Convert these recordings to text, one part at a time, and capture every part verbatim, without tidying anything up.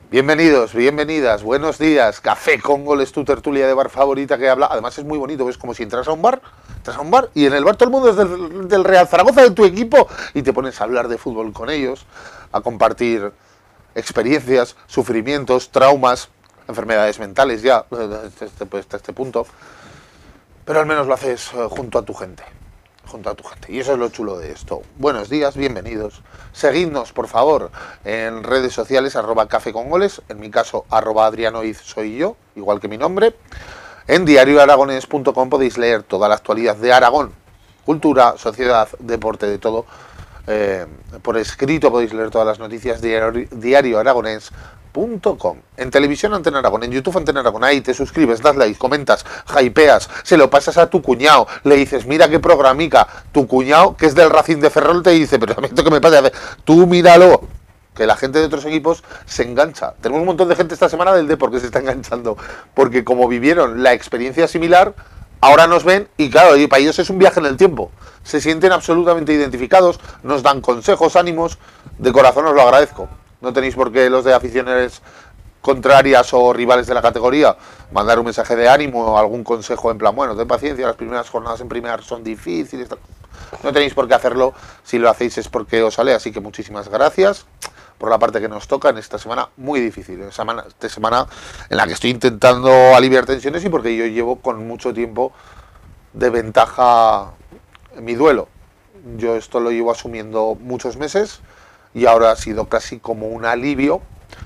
Bienvenidos, bienvenidas, buenos días. Café con Goles, tu tertulia de bar favorita que habla. Además es muy bonito, es como si entras a un bar, entras a un bar y en el bar todo el mundo es del, del Real Zaragoza, de tu equipo, y te pones a hablar de fútbol con ellos, a compartir experiencias, sufrimientos, traumas, enfermedades mentales ya, hasta este, hasta este punto. Pero al menos lo haces junto a tu gente. junto a tu gente. Y eso es lo chulo de esto. Buenos días, bienvenidos. Seguidnos, por favor, en redes sociales, arroba café con goles, en mi caso, arroba adrianoiz soy yo, igual que mi nombre. En diario aragonés punto com podéis leer toda la actualidad de Aragón, cultura, sociedad, deporte, de todo. Eh, por escrito podéis leer todas las noticias de diario aragonés punto com. En televisión Antena Aragón, en YouTube Antena Aragón, ahí te suscribes, das like, comentas, hypeas, se lo pasas a tu cuñado, le dices, mira qué programica, tu cuñado, que es del Racing de Ferrol, te dice, pero a mí esto que me pasa, tú míralo, que la gente de otros equipos se engancha. Tenemos un montón de gente esta semana del Depor que se está enganchando, porque como vivieron la experiencia similar, ahora nos ven y claro, y para ellos es un viaje en el tiempo. Se sienten absolutamente identificados, nos dan consejos, ánimos, de corazón os lo agradezco. No tenéis por qué los de aficiones contrarias o rivales de la categoría mandar un mensaje de ánimo o algún consejo en plan, bueno, ten paciencia, las primeras jornadas en primera son difíciles. No tenéis por qué hacerlo, si lo hacéis es porque os sale, así que muchísimas gracias por la parte que nos toca en esta semana muy difícil, en semana, esta semana en la que estoy intentando aliviar tensiones y porque yo llevo con mucho tiempo de ventaja en mi duelo. Yo esto lo llevo asumiendo muchos meses y ahora ha sido casi como un alivio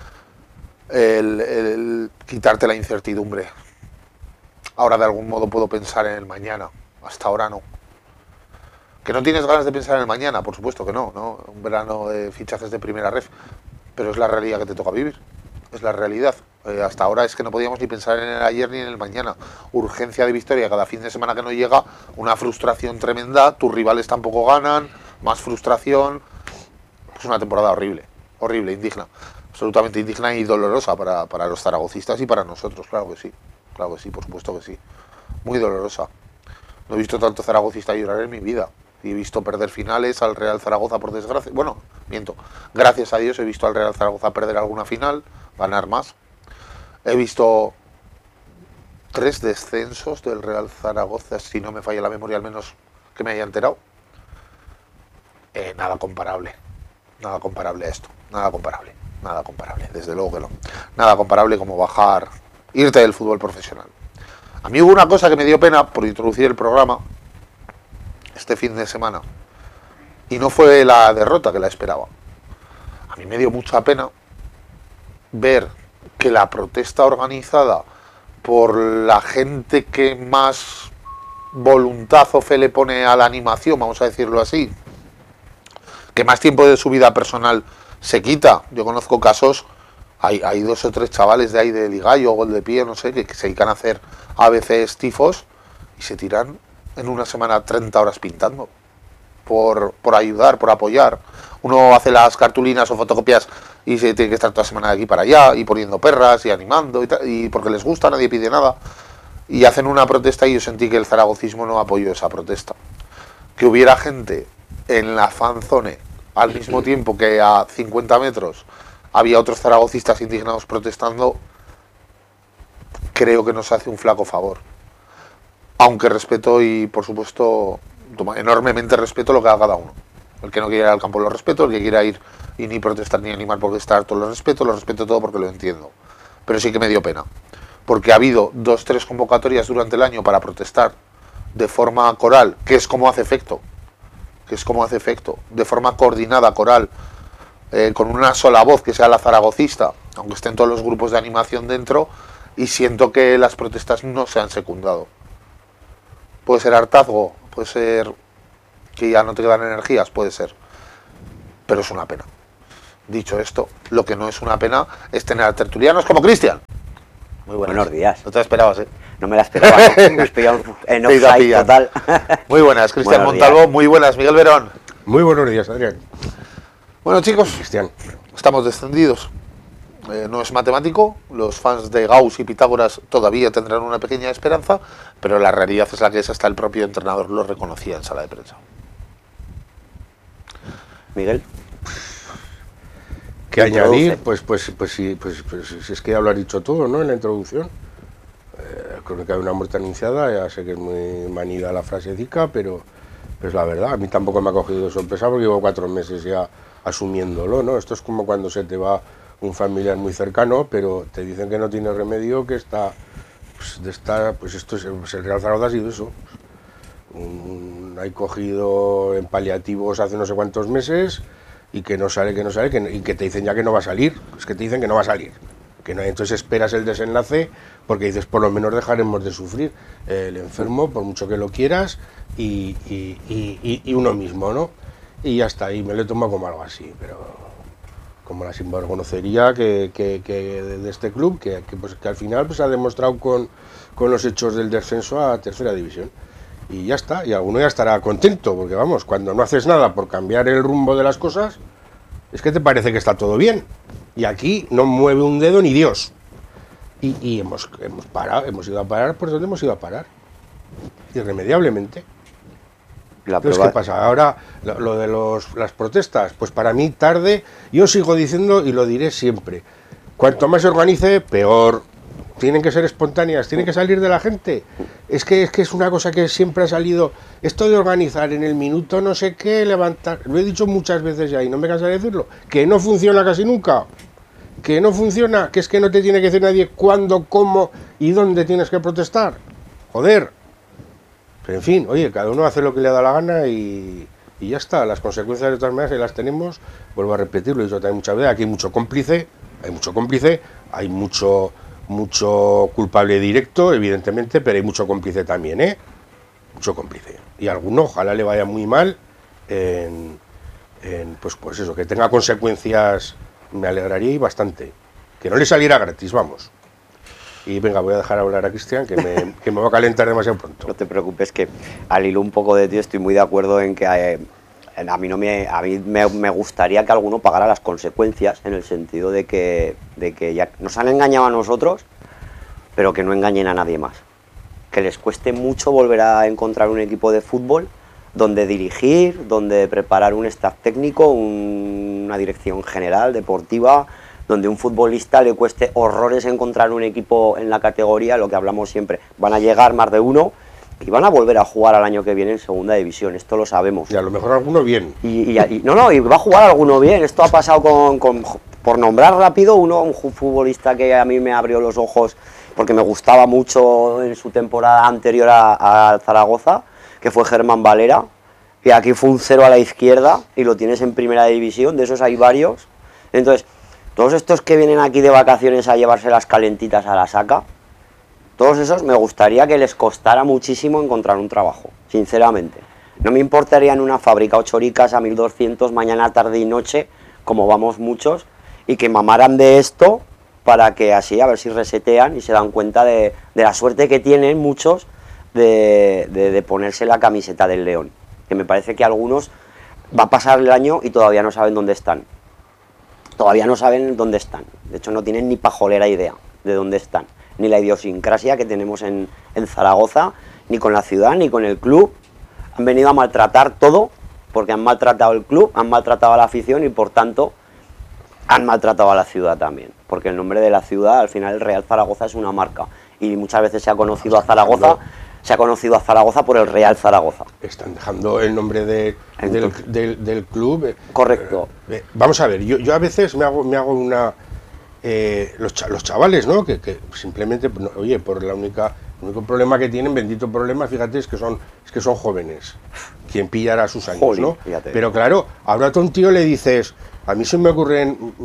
el, el quitarte la incertidumbre. Ahora de algún modo puedo pensar en el mañana, hasta ahora no. ¿Que no tienes ganas de pensar en el mañana? Por supuesto que no, ¿no? Un verano de fichajes de primera ref, pero es la realidad que te toca vivir, es la realidad. Eh, hasta ahora es que no podíamos ni pensar en el ayer ni en el mañana. Urgencia de victoria cada fin de semana que no llega, una frustración tremenda, tus rivales tampoco ganan, más frustración. Es una temporada horrible, horrible, indigna, absolutamente indigna y dolorosa para, para los zaragocistas y para nosotros, claro que sí, claro que sí, por supuesto que sí, muy dolorosa. No he visto tanto zaragocista llorar en mi vida y he visto perder finales al Real Zaragoza por desgracia, bueno, miento, gracias a Dios he visto al Real Zaragoza perder alguna final, ganar más, he visto tres descensos del Real Zaragoza, si no me falla la memoria al menos que me haya enterado, eh, nada comparable. Nada comparable a esto, nada comparable, nada comparable, desde luego que no. Nada comparable como bajar, irte del fútbol profesional. A mí hubo una cosa que me dio pena por introducir el programa este fin de semana y no fue la derrota que la esperaba. A mí me dio mucha pena ver que la protesta organizada por la gente que más voluntad o fe le pone a la animación, vamos a decirlo así, que más tiempo de su vida personal se quita. Yo conozco casos, hay, hay dos o tres chavales de ahí de Ligallo, Gol de Pie, no sé, que, que se dedican a hacer a veces tifos y se tiran en una semana treinta horas pintando por, por ayudar, por apoyar. Uno hace las cartulinas o fotocopias y se tiene que estar toda la semana de aquí para allá y poniendo perras y animando y, tal, y porque les gusta, nadie pide nada y hacen una protesta y yo sentí que el zaragocismo no apoyó esa protesta. Que hubiera gente en la fanzone al mismo tiempo que a cincuenta metros había otros zaragocistas indignados protestando, creo que nos hace un flaco favor, aunque respeto y por supuesto enormemente respeto lo que haga cada uno. El que no quiera ir al campo lo respeto, el que quiera ir y ni protestar ni animar por estar todo lo respeto, lo respeto todo porque lo entiendo, pero sí que me dio pena porque ha habido dos, tres convocatorias durante el año para protestar de forma coral, que es como hace efecto que es como hace efecto, de forma coordinada, coral, eh, con una sola voz que sea la zaragocista, aunque estén todos los grupos de animación dentro, y siento que las protestas no se han secundado. Puede ser hartazgo, puede ser que ya no te quedan energías, puede ser, pero es una pena. Dicho esto, lo que no es una pena es tener a tertulianos como Cristian. Muy buenos, buenos días. No te la esperabas, ¿eh? No me la esperaba, ¿no? Me has pillado en offside total. Muy buenas, Cristian Montalvo, días. Muy buenas, Miguel Verón. Muy buenos días, Adrián. Bueno, chicos, Cristian, estamos descendidos. Eh, no es matemático, los fans de Gauss y Pitágoras todavía tendrán una pequeña esperanza, pero la realidad es la que es, hasta el propio entrenador lo reconocía en sala de prensa. Miguel. ¿Qué añadir? Pues, pues, pues, sí, pues, pues si es que ya lo has dicho todo, ¿no? En la introducción. Eh, Crónica de una muerte anunciada, ya sé que es muy manida la frasecica, pero es la verdad. A mí tampoco me ha cogido de sorpresa porque llevo cuatro meses ya asumiéndolo, ¿no? Esto es como cuando se te va un familiar muy cercano, pero te dicen que no tiene remedio, que está, pues, de esta, pues esto es, pues el Real Zaragoza ha sido eso. Un, hay cogido en paliativos hace no sé cuántos meses y que no sale, que no sale, que, y que te dicen ya que no va a salir, es que te dicen que no va a salir, que no, entonces esperas el desenlace porque dices por lo menos dejaremos de sufrir eh, el enfermo, por mucho que lo quieras, y, y, y, y uno mismo, ¿no? Y ya está, y me lo he tomado como algo así, pero como la sinvergüencería que, que, que de este club, que, que, pues, que al final pues, ha demostrado con, con los hechos del descenso a tercera división. Y ya está, y alguno ya estará contento, porque vamos, cuando no haces nada por cambiar el rumbo de las cosas, es que te parece que está todo bien. Y aquí no mueve un dedo ni Dios. Y, y hemos, hemos parado, hemos ido a parar por donde hemos ido a parar. Irremediablemente. La Entonces, ¿qué pasa? Ahora, lo, lo de los, las protestas, pues para mí tarde, yo sigo diciendo y lo diré siempre. Cuanto más se organice, peor. Tienen que ser espontáneas, tienen que salir de la gente. Es que, es que es una cosa que siempre ha salido. Esto de organizar en el minuto no sé qué, levantar. Lo he dicho muchas veces ya y no me cansaré de decirlo. Que no funciona casi nunca. Que no funciona, que es que no te tiene que decir nadie cuándo, cómo y dónde tienes que protestar. Joder. Pero en fin, oye, cada uno hace lo que le da la gana y, y ya está. Las consecuencias de todas maneras ahí las tenemos. Vuelvo a repetirlo, he dicho también muchas veces. Aquí hay mucho cómplice, hay mucho cómplice, hay mucho. mucho culpable directo, evidentemente, pero hay mucho cómplice también, ¿eh? Mucho cómplice. Y a alguno, ojalá le vaya muy mal, en, en, pues, pues eso, que tenga consecuencias, me alegraría y bastante. Que no le saliera gratis, vamos. Y venga, voy a dejar hablar a Cristian, que me, que me va a calentar demasiado pronto. No te preocupes, que al hilo un poco de ti estoy muy de acuerdo en que eh, a mí, no me, a mí me, me gustaría que alguno pagara las consecuencias, en el sentido de que, de que ya nos han engañado a nosotros, pero que no engañen a nadie más. Que les cueste mucho volver a encontrar un equipo de fútbol donde dirigir, donde preparar un staff técnico, un, una dirección general, deportiva, donde a un futbolista le cueste horrores encontrar un equipo en la categoría, lo que hablamos siempre. Van a llegar más de uno y van a volver a jugar al año que viene en segunda división, esto lo sabemos. Y a lo mejor alguno bien. Y, y, y no, no, y va a jugar alguno bien. Esto ha pasado con, con, por nombrar rápido, uno, un futbolista que a mí me abrió los ojos porque me gustaba mucho en su temporada anterior a, a Zaragoza, que fue Germán Valera, y aquí fue un cero a la izquierda y lo tienes en primera división, de esos hay varios. Entonces, todos estos que vienen aquí de vacaciones a llevarse las calentitas a la saca, todos esos me gustaría que les costara muchísimo encontrar un trabajo, sinceramente. No me importaría en una fábrica ocho horicas a mil doscientos mañana, tarde y noche, como vamos muchos, y que mamaran de esto para que así a ver si resetean y se dan cuenta de, de la suerte que tienen muchos de, de, de ponerse la camiseta del León. Que me parece que algunos va a pasar el año y todavía no saben dónde están. Todavía no saben dónde están. De hecho, no tienen ni pajolera idea de dónde están. Ni la idiosincrasia que tenemos en, en Zaragoza, ni con la ciudad, ni con el club. Han venido a maltratar todo, porque han maltratado el club, han maltratado a la afición y por tanto han maltratado a la ciudad también. Porque el nombre de la ciudad, al final el Real Zaragoza es una marca. Y muchas veces se ha conocido a Zaragoza, se ha conocido a Zaragoza por el Real Zaragoza. Están dejando el nombre de, del, del, del club. Eh, Correcto. Eh, vamos a ver, yo, yo a veces me hago, me hago una... Eh, los, ch los chavales, ¿no? Que, que simplemente, no, oye, por la única, el único problema que tienen, bendito problema, fíjate, es que son, es que son jóvenes. Quien pillará sus años, Jolín, ¿no? Fíjate. Pero claro, ahora a un tío le dices, a mí se me ocurren,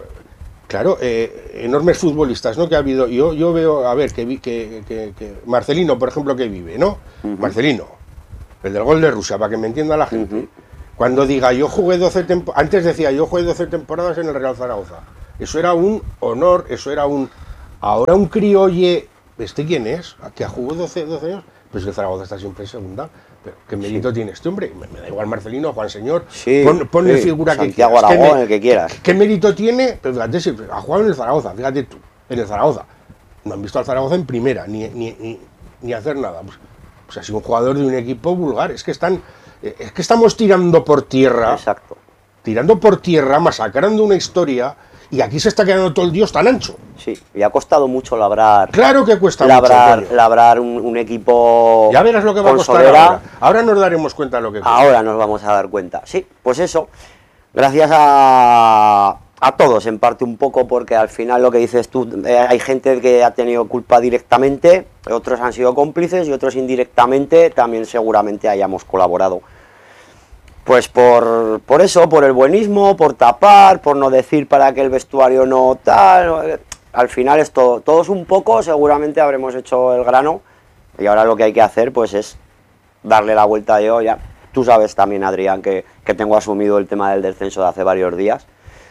claro, eh, enormes futbolistas, ¿no? Que ha habido, yo, yo veo, a ver, que, que, que, que Marcelino, por ejemplo, que vive, ¿no? Uh-huh. Marcelino, el del gol de Rusia, para que me entienda la gente. Uh-huh. Cuando diga, yo jugué doce temporadas, antes decía, yo jugué doce temporadas en el Real Zaragoza. Eso era un honor, eso era un... Ahora un crío, oye, ¿este quién es? ¿Que ha jugado doce, doce años? Pues el Zaragoza está siempre en segunda. Pero ¿qué mérito sí. tiene este hombre? Me, me da igual Marcelino, Juan Señor. Sí, pon, ponle sí. figura Santiago que quieras. Aragón, ¿Qué, el que quieras. ¿Qué, qué mérito tiene? Pero fíjate, si ha jugado en el Zaragoza, fíjate tú, en el Zaragoza. No han visto al Zaragoza en primera, ni, ni, ni, ni hacer nada. Pues, pues ha sido un jugador de un equipo vulgar. Es que están... Es que estamos tirando por tierra. Exacto. tirando por tierra, masacrando una historia, y aquí se está quedando todo el Dios tan ancho. Sí, y ha costado mucho labrar. Claro que cuesta labrar, mucho. Labrar un, un equipo. Ya verás lo que va a costar Solera. ahora. Ahora nos daremos cuenta de lo que cuesta. Ahora nos vamos a dar cuenta. Sí, pues eso. Gracias a, a todos, en parte un poco, porque al final lo que dices tú, eh, hay gente que ha tenido culpa directamente, otros han sido cómplices y otros indirectamente también seguramente hayamos colaborado. Pues por, por eso, por el buenismo, por tapar, por no decir para que el vestuario no tal. Al final es todo, todos un poco, seguramente habremos hecho el grano y ahora lo que hay que hacer pues es darle la vuelta yo ya. Tú sabes también, Adrián, que, que tengo asumido el tema del descenso de hace varios días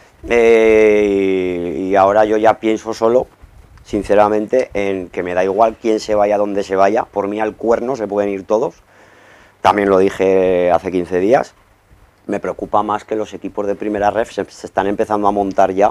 eh, y, y ahora yo ya pienso solo, sinceramente, en que me da igual quién se vaya, dónde se vaya. Por mí al cuerno se pueden ir todos, también lo dije hace quince días. Me preocupa más que los equipos de primera ref se, se están empezando a montar ya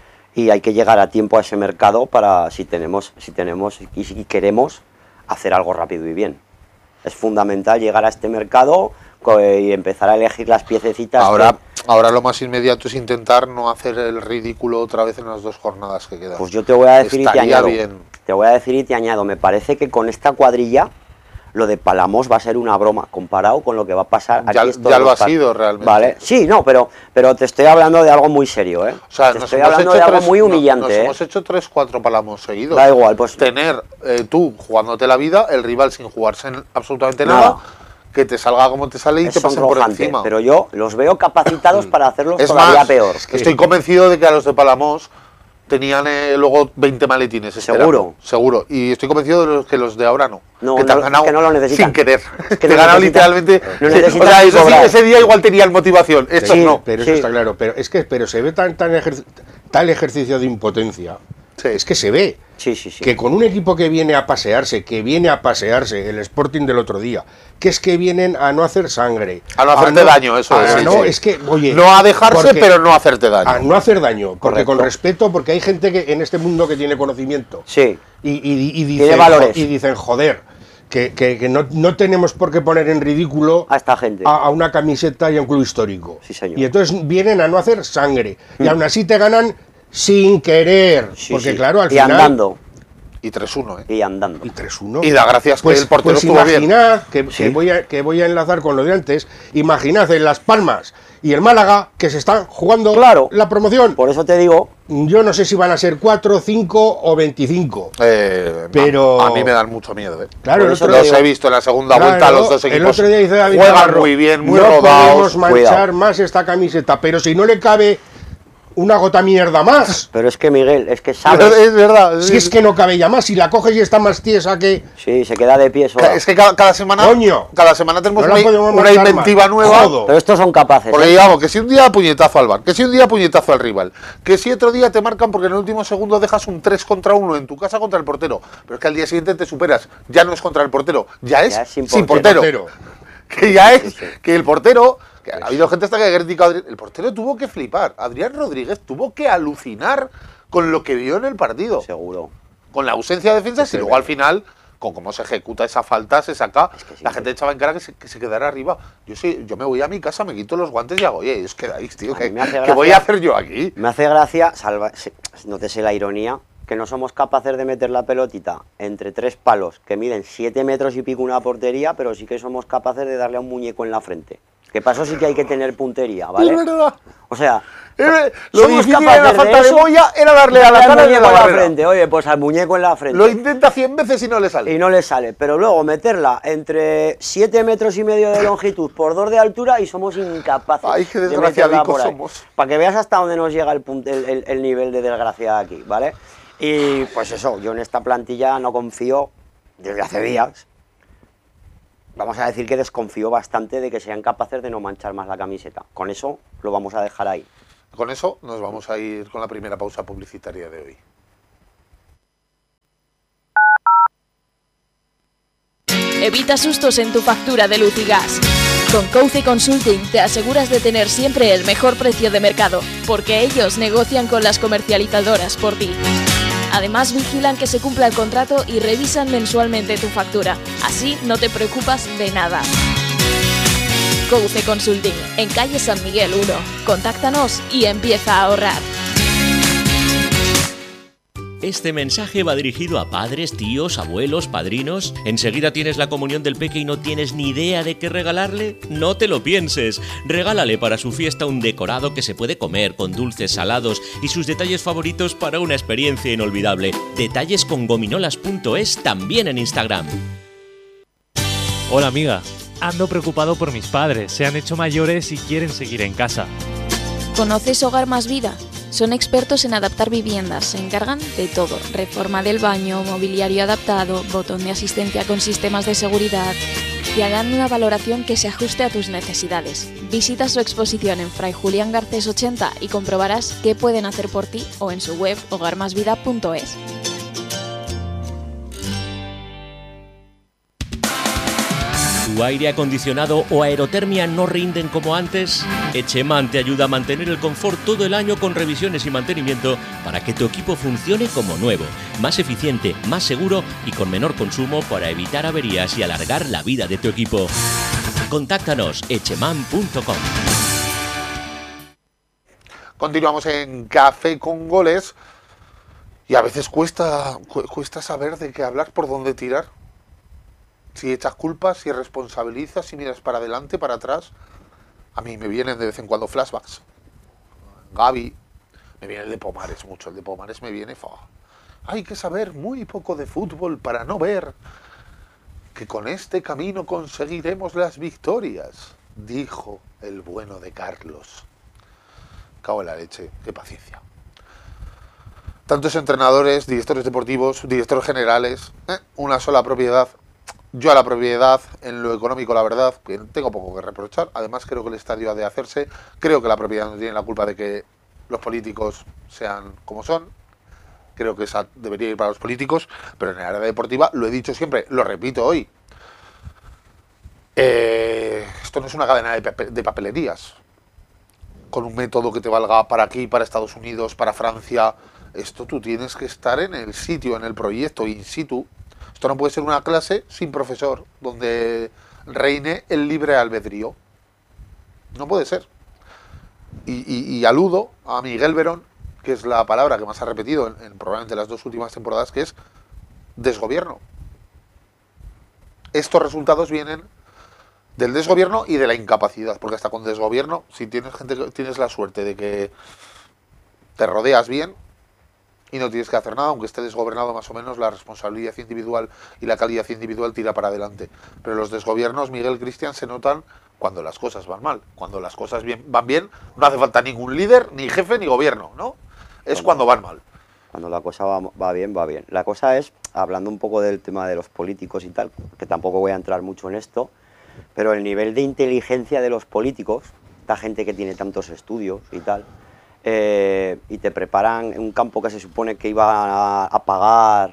y hay que llegar a tiempo a ese mercado para si tenemos, si tenemos y si queremos hacer algo rápido y bien. Es fundamental llegar a este mercado y empezar a elegir las piececitas. Ahora, que... ahora lo más inmediato es intentar no hacer el ridículo otra vez en las dos jornadas que quedan. Pues yo te voy a decir Estaría y te añado. Bien. Te voy a decir y te añado. Me parece que con esta cuadrilla lo de Palamos va a ser una broma comparado con lo que va a pasar ya, aquí. Ya lo ha sido realmente. Vale, sí, no, pero, pero te estoy hablando de algo muy serio, ¿eh? O sea, te nos estoy hemos hablando hecho de algo tres, muy humillante, nos ¿eh? hemos hecho tres, cuatro Palamos seguidos. Da igual, pues tener eh, tú jugándote la vida, el rival sin jugarse en absolutamente nada, nada, que te salga como te sale y es te pasen por sonrojante, encima. pero yo los veo capacitados para hacerlos Es todavía más, peor. Estoy convencido de que a los de Palamos tenían eh, luego veinte maletines. Esperando, seguro. Seguro. Y estoy convencido de los, que los de ahora no. No, que te no, han ganado es que no lo necesitan. sin querer. Es que te no han ganado necesitan, literalmente. no sí, necesitan o sea, eso sí, cobrar. ese día igual tenían motivación. Estos Sí, no. Pero sí. eso está claro. Pero es que pero se ve tan, tan ejer tal ejercicio de impotencia. Sí. Es que se ve. Sí, sí, sí. Que con un equipo que viene a pasearse, que viene a pasearse, el Sporting del otro día, que es que vienen a no hacer sangre. A no hacerte daño, eso a, es. Sí, no, sí. es que, oye. No a dejarse, porque- pero no a hacerte daño. A no hacer daño, porque Correcto. con respeto, porque hay gente que en este mundo que tiene conocimiento. Sí. Y, y, y Tiene dicen, valores. y dicen, joder, que, que, que no, no tenemos por qué poner en ridículo A esta gente. a, a una camiseta y a un club histórico. Sí, señor. Y entonces vienen a no hacer sangre. Y aún así te ganan sin querer. Sí, porque sí. claro, al y final... andando. Y tres uno, ¿eh? Y andando. Y tres uno. Y da gracias que pues, el portero pues estuvo bien. imaginad, que, Sí. que, voy a, que voy a enlazar con lo de antes, imaginad en Las Palmas y el Málaga que se están jugando Claro. la promoción. Por eso te digo, Yo no sé si van a ser cuatro, cinco o veinticinco. Eh, Pero- a, a mí me dan mucho miedo, ¿eh? Claro, el Por eso otro te Los digo- he visto en la segunda Claro, vuelta, los dos el equipos otro día dice David juegan Navarro, muy bien, muy no rodados. podemos manchar Cuidado. más esta camiseta, pero si no le cabe una gota mierda más. pero es que Miguel, es que Es sabes. verdad. Si es que no cabe ya más, si la coges y está más tiesa que... Sí, se queda de pie sola. Es que cada, cada semana Coño. cada semana tenemos No la una, podemos una marcar inventiva más. nueva. Jodo. Pero estos son capaces. Porque ¿eh? digamos que si un día puñetazo al bar, que si un día puñetazo al rival, que si otro día te marcan porque en el último segundo dejas un tres contra uno en tu casa contra el portero, pero es que al día siguiente te superas, ya no es contra el portero, ya es, Ya es sin sin portero. portero. Que ya es, Sí, sí. que el portero, que ha habido gente hasta que ha criticado a Adri- el portero tuvo que flipar, Adrián Rodríguez tuvo que alucinar con lo que vio en el partido, Seguro. con la ausencia de defensas Sí, y sí, luego al final, con cómo se ejecuta esa falta, se saca, Es que sí, la sí. gente echaba en cara que se, que se quedara arriba. Yo sí, yo me voy a mi casa, me quito los guantes y hago, oye, os quedáis, tío, A ¿qué, mí me hace qué gracia- voy a hacer yo aquí? Me hace gracia, salva, se- nótese la ironía, que no somos capaces de meter la pelotita entre tres palos que miden siete metros y pico una portería, pero sí que somos capaces de darle a un muñeco en la frente. Que para eso sí que hay que tener puntería, ¿vale? Es verdad. O sea, Eh, Lo somos difícil capaces en la de falta de, eso, boya era darle a la darle al cara y a muñeco la en la barrera. frente. Oye, pues al muñeco en la frente. Lo intenta cien veces y no le sale. Y no le sale, pero luego meterla entre siete metros y medio de longitud por dos de altura y somos incapaces. Ay, qué de desgraciadicos meterla por ahí. somos. Para que veas hasta dónde nos llega el, punt- el, el- el nivel de desgracia aquí, ¿vale? Y pues eso, yo en esta plantilla no confío desde hace días. Vamos a decir que desconfío bastante de que sean capaces de no manchar más la camiseta. Con eso lo vamos a dejar ahí. Con eso nos vamos a ir con la primera pausa publicitaria de hoy. Evita sustos en tu factura de luz y gas. Con Couce Consulting te aseguras de tener siempre el mejor precio de mercado, porque ellos negocian con las comercializadoras por ti. Además vigilan que se cumpla el contrato y revisan mensualmente tu factura. Así no te preocupas de nada. Couce Consulting, en calle San Miguel uno. Contáctanos y empieza a ahorrar. Este mensaje va dirigido a padres, tíos, abuelos, padrinos. ¿Enseguida tienes la comunión del peque y no tienes ni idea de qué regalarle? No te lo pienses. Regálale para su fiesta un decorado que se puede comer con dulces, salados y sus detalles favoritos para una experiencia inolvidable. Detalles con gominolas punto es también en Instagram. Hola amiga, ando preocupado por mis padres. Se han hecho mayores y quieren seguir en casa. ¿Conoces Hogar Más Vida? Son expertos en adaptar viviendas, se encargan de todo, reforma del baño, mobiliario adaptado, botón de asistencia con sistemas de seguridad. Te harán una valoración que se ajuste a tus necesidades. Visita su exposición en Fray Julián Garcés ochenta y comprobarás qué pueden hacer por ti o en su web hogar más vida punto es. ¿Tu aire acondicionado o aerotermia no rinden como antes? Echeman te ayuda a mantener el confort todo el año con revisiones y mantenimiento para que tu equipo funcione como nuevo, más eficiente, más seguro y con menor consumo para evitar averías y alargar la vida de tu equipo. Contáctanos echeman punto com. Continuamos en Café con Goles y a veces cuesta, cu- cuesta saber de qué hablar, por dónde tirar. Si echas culpas, si responsabilizas, si miras para adelante, para atrás. A mí me vienen de vez en cuando flashbacks. Gaby, me viene el de Pomares mucho, el de Pomares me viene... Fa. Hay que saber muy poco de fútbol para no ver que con este camino conseguiremos las victorias, dijo el bueno de Carlos. Cago en la leche, qué paciencia. Tantos entrenadores, directores deportivos, directores generales, ¿eh? Una sola propiedad. Yo a la propiedad, en lo económico, la verdad, que tengo poco que reprochar. Además, creo que el estadio ha de hacerse. Creo que la propiedad no tiene la culpa de que los políticos sean como son. Creo que esa debería ir para los políticos. Pero en el área deportiva, lo he dicho siempre, lo repito hoy. Eh, esto no es una cadena de, pape- de papelerías. Con un método que te valga para aquí, para Estados Unidos, para Francia. Esto tú tienes que estar en el sitio, en el proyecto, in situ. Esto no puede ser una clase sin profesor, donde reine el libre albedrío. No puede ser. Y, y, y aludo a Miguel Verón, que es la palabra que más ha repetido en, en probablemente las dos últimas temporadas, que es desgobierno. Estos resultados vienen del desgobierno y de la incapacidad, porque hasta con desgobierno, si tienes gente que tienes la suerte de que te rodeas bien, y no tienes que hacer nada, aunque esté desgobernado más o menos, la responsabilidad individual y la calidad individual tira para adelante. Pero los desgobiernos, Miguel Cristian, se notan cuando las cosas van mal. Cuando las cosas bien, van bien, no hace falta ningún líder, ni jefe, ni gobierno, ¿no? Es cuando van mal. Cuando la cosa va, va bien, va bien. La cosa es, hablando un poco del tema de los políticos y tal, que tampoco voy a entrar mucho en esto, pero el nivel de inteligencia de los políticos, esta gente que tiene tantos estudios y tal, Eh, y te preparan un campo que se supone que iba a, a pagar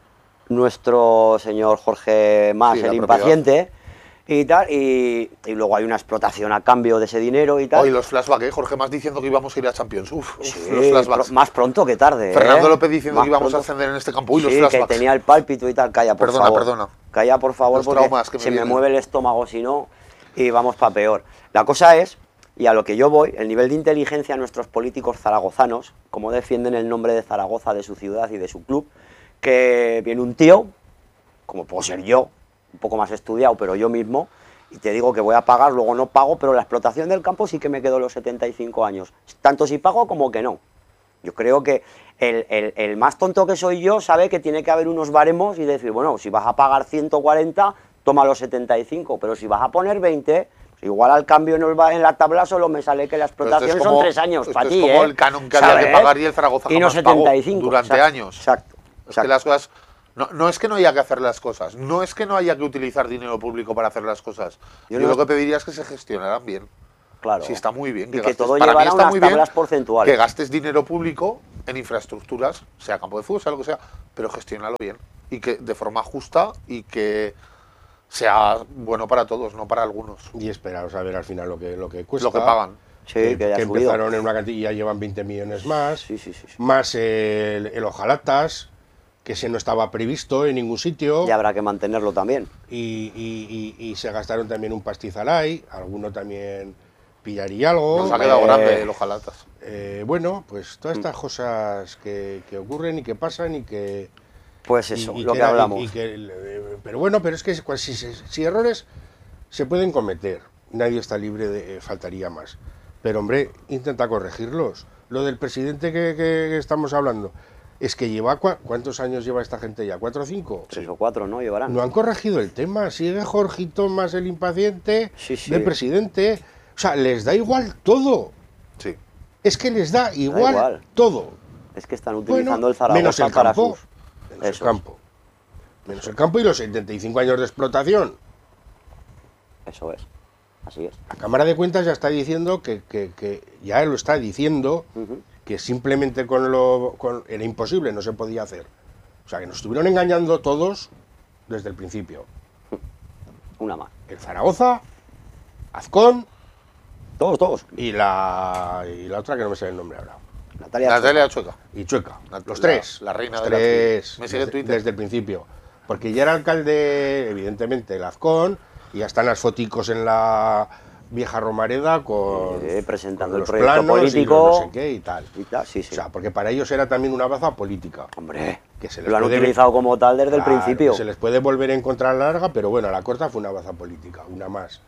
nuestro señor Jorge Mas, Sí, el la impaciente, y tal, y, y luego hay una explotación a cambio de ese dinero y tal. Hoy los flashbacks, ¿eh? Jorge Más diciendo que íbamos a ir a Champions. Uf, uf, Sí, los flashbacks. pro- más pronto que tarde. Fernando ¿eh? López diciendo Más que íbamos pronto. a ascender en este campo. Uy, los Sí, flashbacks. que tenía el pálpito y tal. Calla, por Perdona, favor. perdona. Calla, por favor, Los porque traumas que me se me vienen. mueve el estómago si no, y vamos para peor. La cosa es, y a lo que yo voy, el nivel de inteligencia de nuestros políticos zaragozanos, cómo defienden el nombre de Zaragoza, de su ciudad y de su club, que viene un tío, como puedo ser yo, un poco más estudiado, pero yo mismo, y te digo que voy a pagar, luego no pago, pero la explotación del campo sí que me quedo los setenta y cinco años, tanto si pago como que no. Yo creo que el, el, el más tonto que soy yo sabe que tiene que haber unos baremos y decir, bueno, si vas a pagar ciento cuarenta, toma los setenta y cinco, pero si vas a poner veinte... Igual al cambio en, el, en la tabla solo me sale que la explotación como, son tres años para ti, es como ¿eh? el canon que había ¿sabes? que pagar y el Zaragoza y no jamás setenta y cinco, pagó durante exacto, años. Exacto. Es exacto. que las cosas... No, no es que no haya que hacer las cosas, no es que no haya que utilizar dinero público para hacer las cosas. Yo Yo, no- lo que pediría es que se gestionaran bien. Claro. Sí, está muy bien. Y que gastes- todo para mí llevara está unas muy bien tablas porcentuales. que gastes dinero público en infraestructuras, sea campo de fútbol, sea lo que sea, pero gestiónalo bien. Y que de forma justa y que sea bueno para todos, no para algunos. Y esperaros a ver al final lo que, lo que cuesta. Lo que pagan. Sí, que, que, haya que subido. empezaron en una cantidad y ya llevan veinte millones más. Sí, sí, sí, sí. Más el, el Ojalatas, que ese no estaba previsto en ningún sitio. Y habrá que mantenerlo también. Y, y, y, y se gastaron también un pastizal ahí, alguno también pillaría algo. Nos ha quedado Eh, grande los jalatas. Eh, bueno, pues todas estas cosas que, que ocurren y que pasan y que... Pues eso, y- y lo que era- y- hablamos. y que, eh, pero bueno, pero es que si, si- si errores se pueden cometer, nadie está libre de... eh, faltaría más. Pero hombre, intenta corregirlos. Lo del presidente que, que- que estamos hablando, es que lleva... cua- ¿Cuántos años lleva esta gente ya? ¿Cuatro o cinco? Tres o cuatro, ¿no? Llevarán. No han corregido el tema, sigue Jorgito más el impaciente Sí, sí. del presidente. O sea, les da igual todo. Sí. Es que les da igual, igual. todo. Es que están utilizando Bueno, el Zaragoza menos el para campo. sus... Menos el Eso. campo. Menos el campo y los setenta y cinco años de explotación. Eso es. Así es. La Cámara de Cuentas ya está diciendo que, que- que ya lo está diciendo Ujú. que simplemente con lo con, era imposible, no se podía hacer. O sea, que nos estuvieron engañando todos desde el principio. Una más. El Zaragoza, Azcón Todos, todos. y la y la otra que no me sé el nombre ahora. Natalia. Natalia Chueca. Y Chueca, La- los la- tres. la reina los de la tres, tri. Me sigue en desde, Twitter. desde el principio. Porque ya era alcalde, evidentemente, el Azcón, y ya están las foticos en la vieja Romareda con, Eh, presentando con el los proyecto planos y político. los no sé qué y tal. Y tal, sí, sí. O sea, porque para ellos era también una baza política. Hombre, Que se les lo han puede- utilizado como tal desde el Claro, principio. Se les puede volver a encontrar larga, pero bueno, a la corta fue una baza política, una más.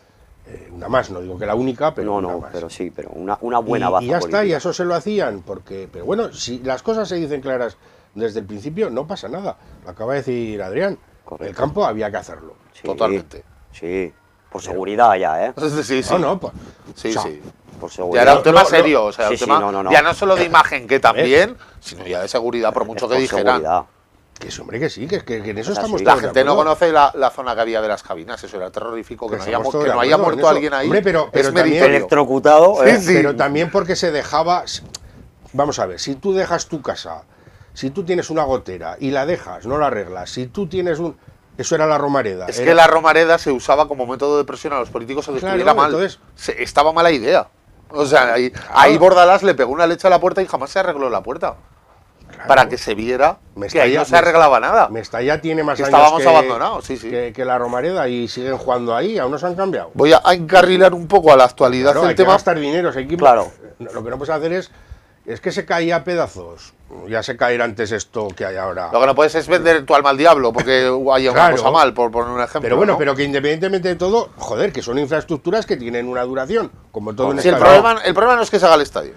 Eh, una más, no digo que la única, pero no, una no, más. pero sí, pero una, una buena y, baza y ya política. está, y a eso se lo hacían, porque, pero bueno, si las cosas se dicen claras desde el principio, no pasa nada. Lo acaba de decir Adrián. Correcto. El campo había que hacerlo. Sí, Totalmente. Sí, por seguridad ya, ¿eh? Sí, sí. No, no, pues, Sí, o sea, sí. Por Ya seguridad. era un tema Lo- lo- serio, o sea, sí, un sí, tema no, no, no. ya no solo de imagen, que también, sino ya de seguridad, por Es mucho que por dijeran. seguridad. que sí, hombre, que sí, que, que- que en eso Es así. estamos La todos de gente no acuerdo. conoce la, la zona que había de las cabinas, eso era terrorífico, que Que no haya, estamos mu- todos que de no haya acuerdo en muerto eso. alguien ahí. Hombre, pero- pero es también- meritorio. Electrocutado, Sí, ¿eh? sí. Pero también porque se dejaba. Vamos a ver, si tú dejas tu casa, si tú tienes una gotera y la dejas, no la arreglas, si tú tienes un. Eso era la Romareda. Es era- que la Romareda se usaba como método de presión a los políticos a que Claro, estuviera mal. entonces- Se- estaba mala idea. O sea, ahí, ahí Bordalás le pegó una leche a la puerta y jamás se arregló la puerta. Claro. Para que se viera Me que ahí está no ya- se arreglaba nada. Mestalla tiene más Que años estábamos que, abandonados, sí, sí. Que, que la Romareda y siguen jugando ahí, aún no se han cambiado. Voy a a encarrilar un poco a la actualidad Claro, del hay que tema. gastar dinero, ese equipo. Claro. Lo que no puedes hacer es. Es que se caía a pedazos. Ya se caerá antes esto que hay ahora. Lo que no puedes es vender tu alma al diablo porque haya una Claro. cosa mal, por poner un ejemplo. Pero bueno, ¿no? pero que independientemente de todo, joder, que son infraestructuras que tienen una duración, como todo en Si el esta problema, el problema no es que se haga el estadio.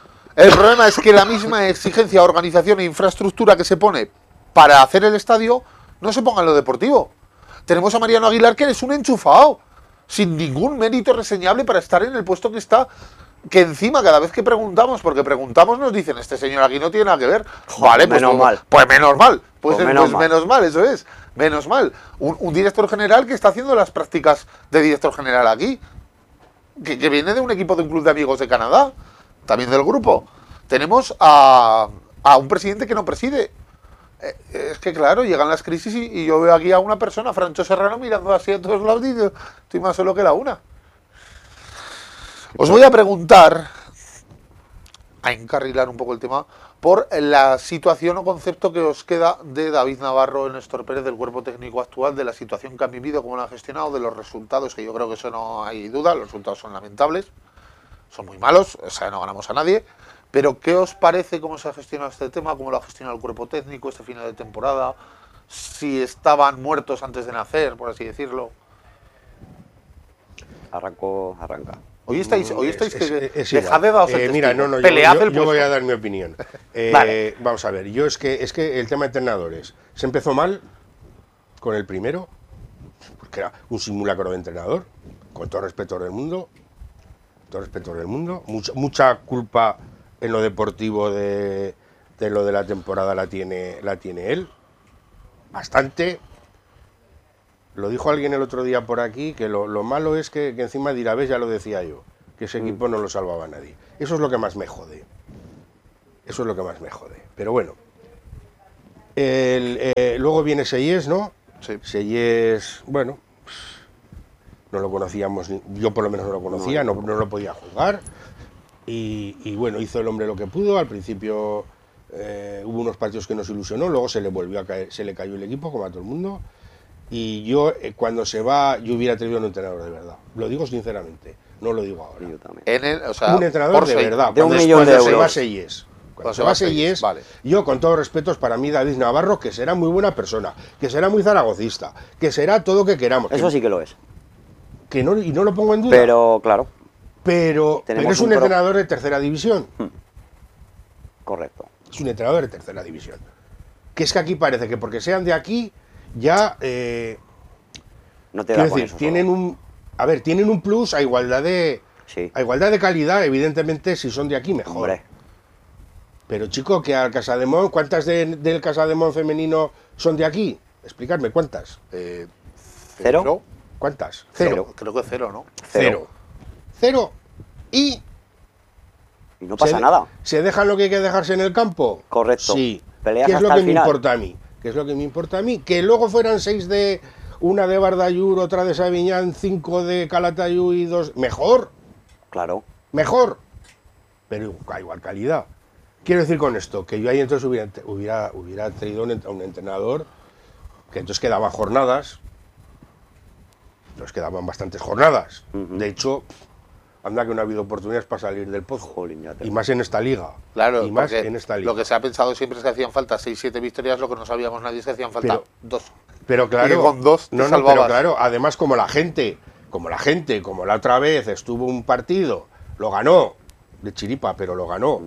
El problema es que la misma exigencia, organización e infraestructura que se pone para hacer el estadio no se ponga en lo deportivo. Tenemos a Mariano Aguilar, que es un enchufado, sin ningún mérito reseñable para estar en el puesto que está. Que encima, cada vez que preguntamos, porque preguntamos, nos dicen, este señor aquí no tiene nada que ver. Joder, Vale, pues menos pues- mal. Pues menos mal. Pues, Pues pues menos menos, mal. mal, eso es. Menos mal. Un, un director general que está haciendo las prácticas de director general aquí. Que, que viene de un equipo de un club de amigos de Canadá. También del grupo. Tenemos a, a un presidente que no preside. Eh, Es que claro, llegan las crisis y, y yo veo aquí a una persona, Francho Serrano, mirando así a todos lados y digo, estoy más solo que la una. Os voy a preguntar, a encarrilar un poco el tema, por la situación o concepto que os queda de David Navarro y Néstor Pérez, del cuerpo técnico actual, de la situación que han vivido, cómo lo han gestionado, de los resultados, que yo creo que eso no hay duda, los resultados son lamentables, son muy malos, o sea, no ganamos a nadie. Pero, ¿qué os parece cómo se ha gestionado este tema? ¿Cómo lo ha gestionado el cuerpo técnico este final de temporada? Si estaban muertos antes de nacer, por así decirlo. Arrancó, arranca. Hoy estáis, hoy estáis Es- que es- es dejad igual. de daros el Eh, Mira, testigo. no, no, yo, Pelead yo- el yo puesto. voy a dar mi opinión. Eh, Vale. Vamos a ver, yo es que es que el tema de entrenadores se empezó mal con el primero, porque era un simulacro de entrenador, con todo respeto del mundo, todo respeto del mundo, mucha, mucha culpa en lo deportivo de, de lo de la temporada la tiene, la tiene él, bastante. Lo dijo alguien el otro día por aquí, que lo, lo malo es que, que encima dirá, ves, ya lo decía yo, que ese equipo no lo salvaba a nadie. Eso es lo que más me jode. Eso es lo que más me jode. Pero bueno. El, eh, luego viene Seyes, ¿no? Sí. Seyes, bueno, no lo conocíamos, ni- yo por lo menos no lo conocía, no, no lo podía jugar. Y, y bueno, hizo el hombre lo que pudo. Al principio eh, hubo unos partidos que nos ilusionó, luego se le volvió a caer, se le cayó el equipo, como a todo el mundo. Y yo, eh, cuando se va, yo hubiera tenido un entrenador de verdad. Lo digo sinceramente, no lo digo ahora. Yo también. En el, o sea, Un entrenador por de seis- verdad. De un Cuando- millón de cuando se euros. va Seyes. Cuando Cuando se va Seyes, Seyes, vale. yo con todos respetos, para mí David Navarro, que será muy buena persona, que será muy zaragocista, que será todo lo que queramos. Eso que, sí que lo es. que no, y no lo pongo en duda. Pero, claro, pero, tenemos pero es un un pro- entrenador de tercera división. correcto. Es un entrenador de tercera división. Que es que aquí parece que porque sean de aquí, ya... eh, No te quiero da con decir, eso tienen solo. un... A ver, tienen un plus a igualdad de... Sí. A igualdad de calidad, evidentemente, si son de aquí, mejor. Hombre, Pero chico, que al Casademont, ¿cuántas de- del Casademont femenino son de aquí? Explicarme, ¿cuántas? Eh, ¿Cero? ¿Cuántas? Cero. Cero. Creo que cero, ¿no? Cero. Cero. Y y no pasa se, nada. ¿Se dejan lo que hay que dejarse en el campo? Correcto. Sí. Peleas ¿Qué es lo hasta que el me final. importa a mí? ¿Qué es lo que me importa a mí? Que luego fueran seis de... Una de Bardayur, otra de Sabiñán, cinco de Calatayud y dos... Mejor. Claro. Mejor. Pero a igual calidad. Quiero decir con esto, que yo ahí entonces hubiera, hubiera, hubiera traído un, ent- un entrenador que entonces quedaban jornadas, entonces quedaban bastantes jornadas. Ujú. De hecho, anda que no ha habido oportunidades para salir del pozo. Jolín, ya te- Y más en esta liga. Claro, y más porque en esta liga. lo que se ha pensado siempre es que hacían falta seis siete victorias, lo que no sabíamos nadie es que hacían falta Pero- dos. Pero y claro, que con dos te no, no, pero salvabas. claro, además como la gente, como la gente, como la otra vez estuvo un partido, lo ganó, de chiripa, pero lo ganó.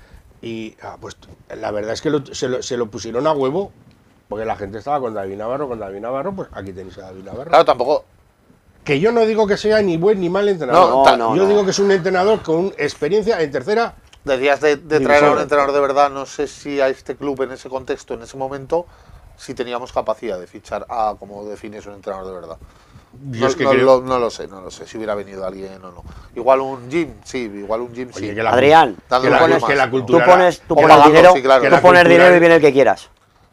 Y ah, pues la verdad es que lo- se, lo, se lo pusieron a huevo, porque la gente estaba con David Navarro, con David Navarro, pues aquí tenéis a David Navarro. Claro, tampoco. Que yo no digo que sea ni buen ni mal entrenador. No, No, no, yo no. digo que es un entrenador con experiencia en tercera. Decías de, de División. traer a un entrenador de verdad, no sé si a este club en ese contexto, en ese momento, si teníamos capacidad de fichar a, como defines un entrenador de verdad. Yo No, es que no creo- lo, no lo sé, no lo sé, si hubiera venido alguien o no. Igual un gym, sí, igual un gym, Oye, sí. que la- Adrián, que Dándole la, plumas, que la ¿no? cultura. tú pones, tú o pones pagando, dinero, sí, claro. tú Que la pones cultura- dinero y viene el que quieras.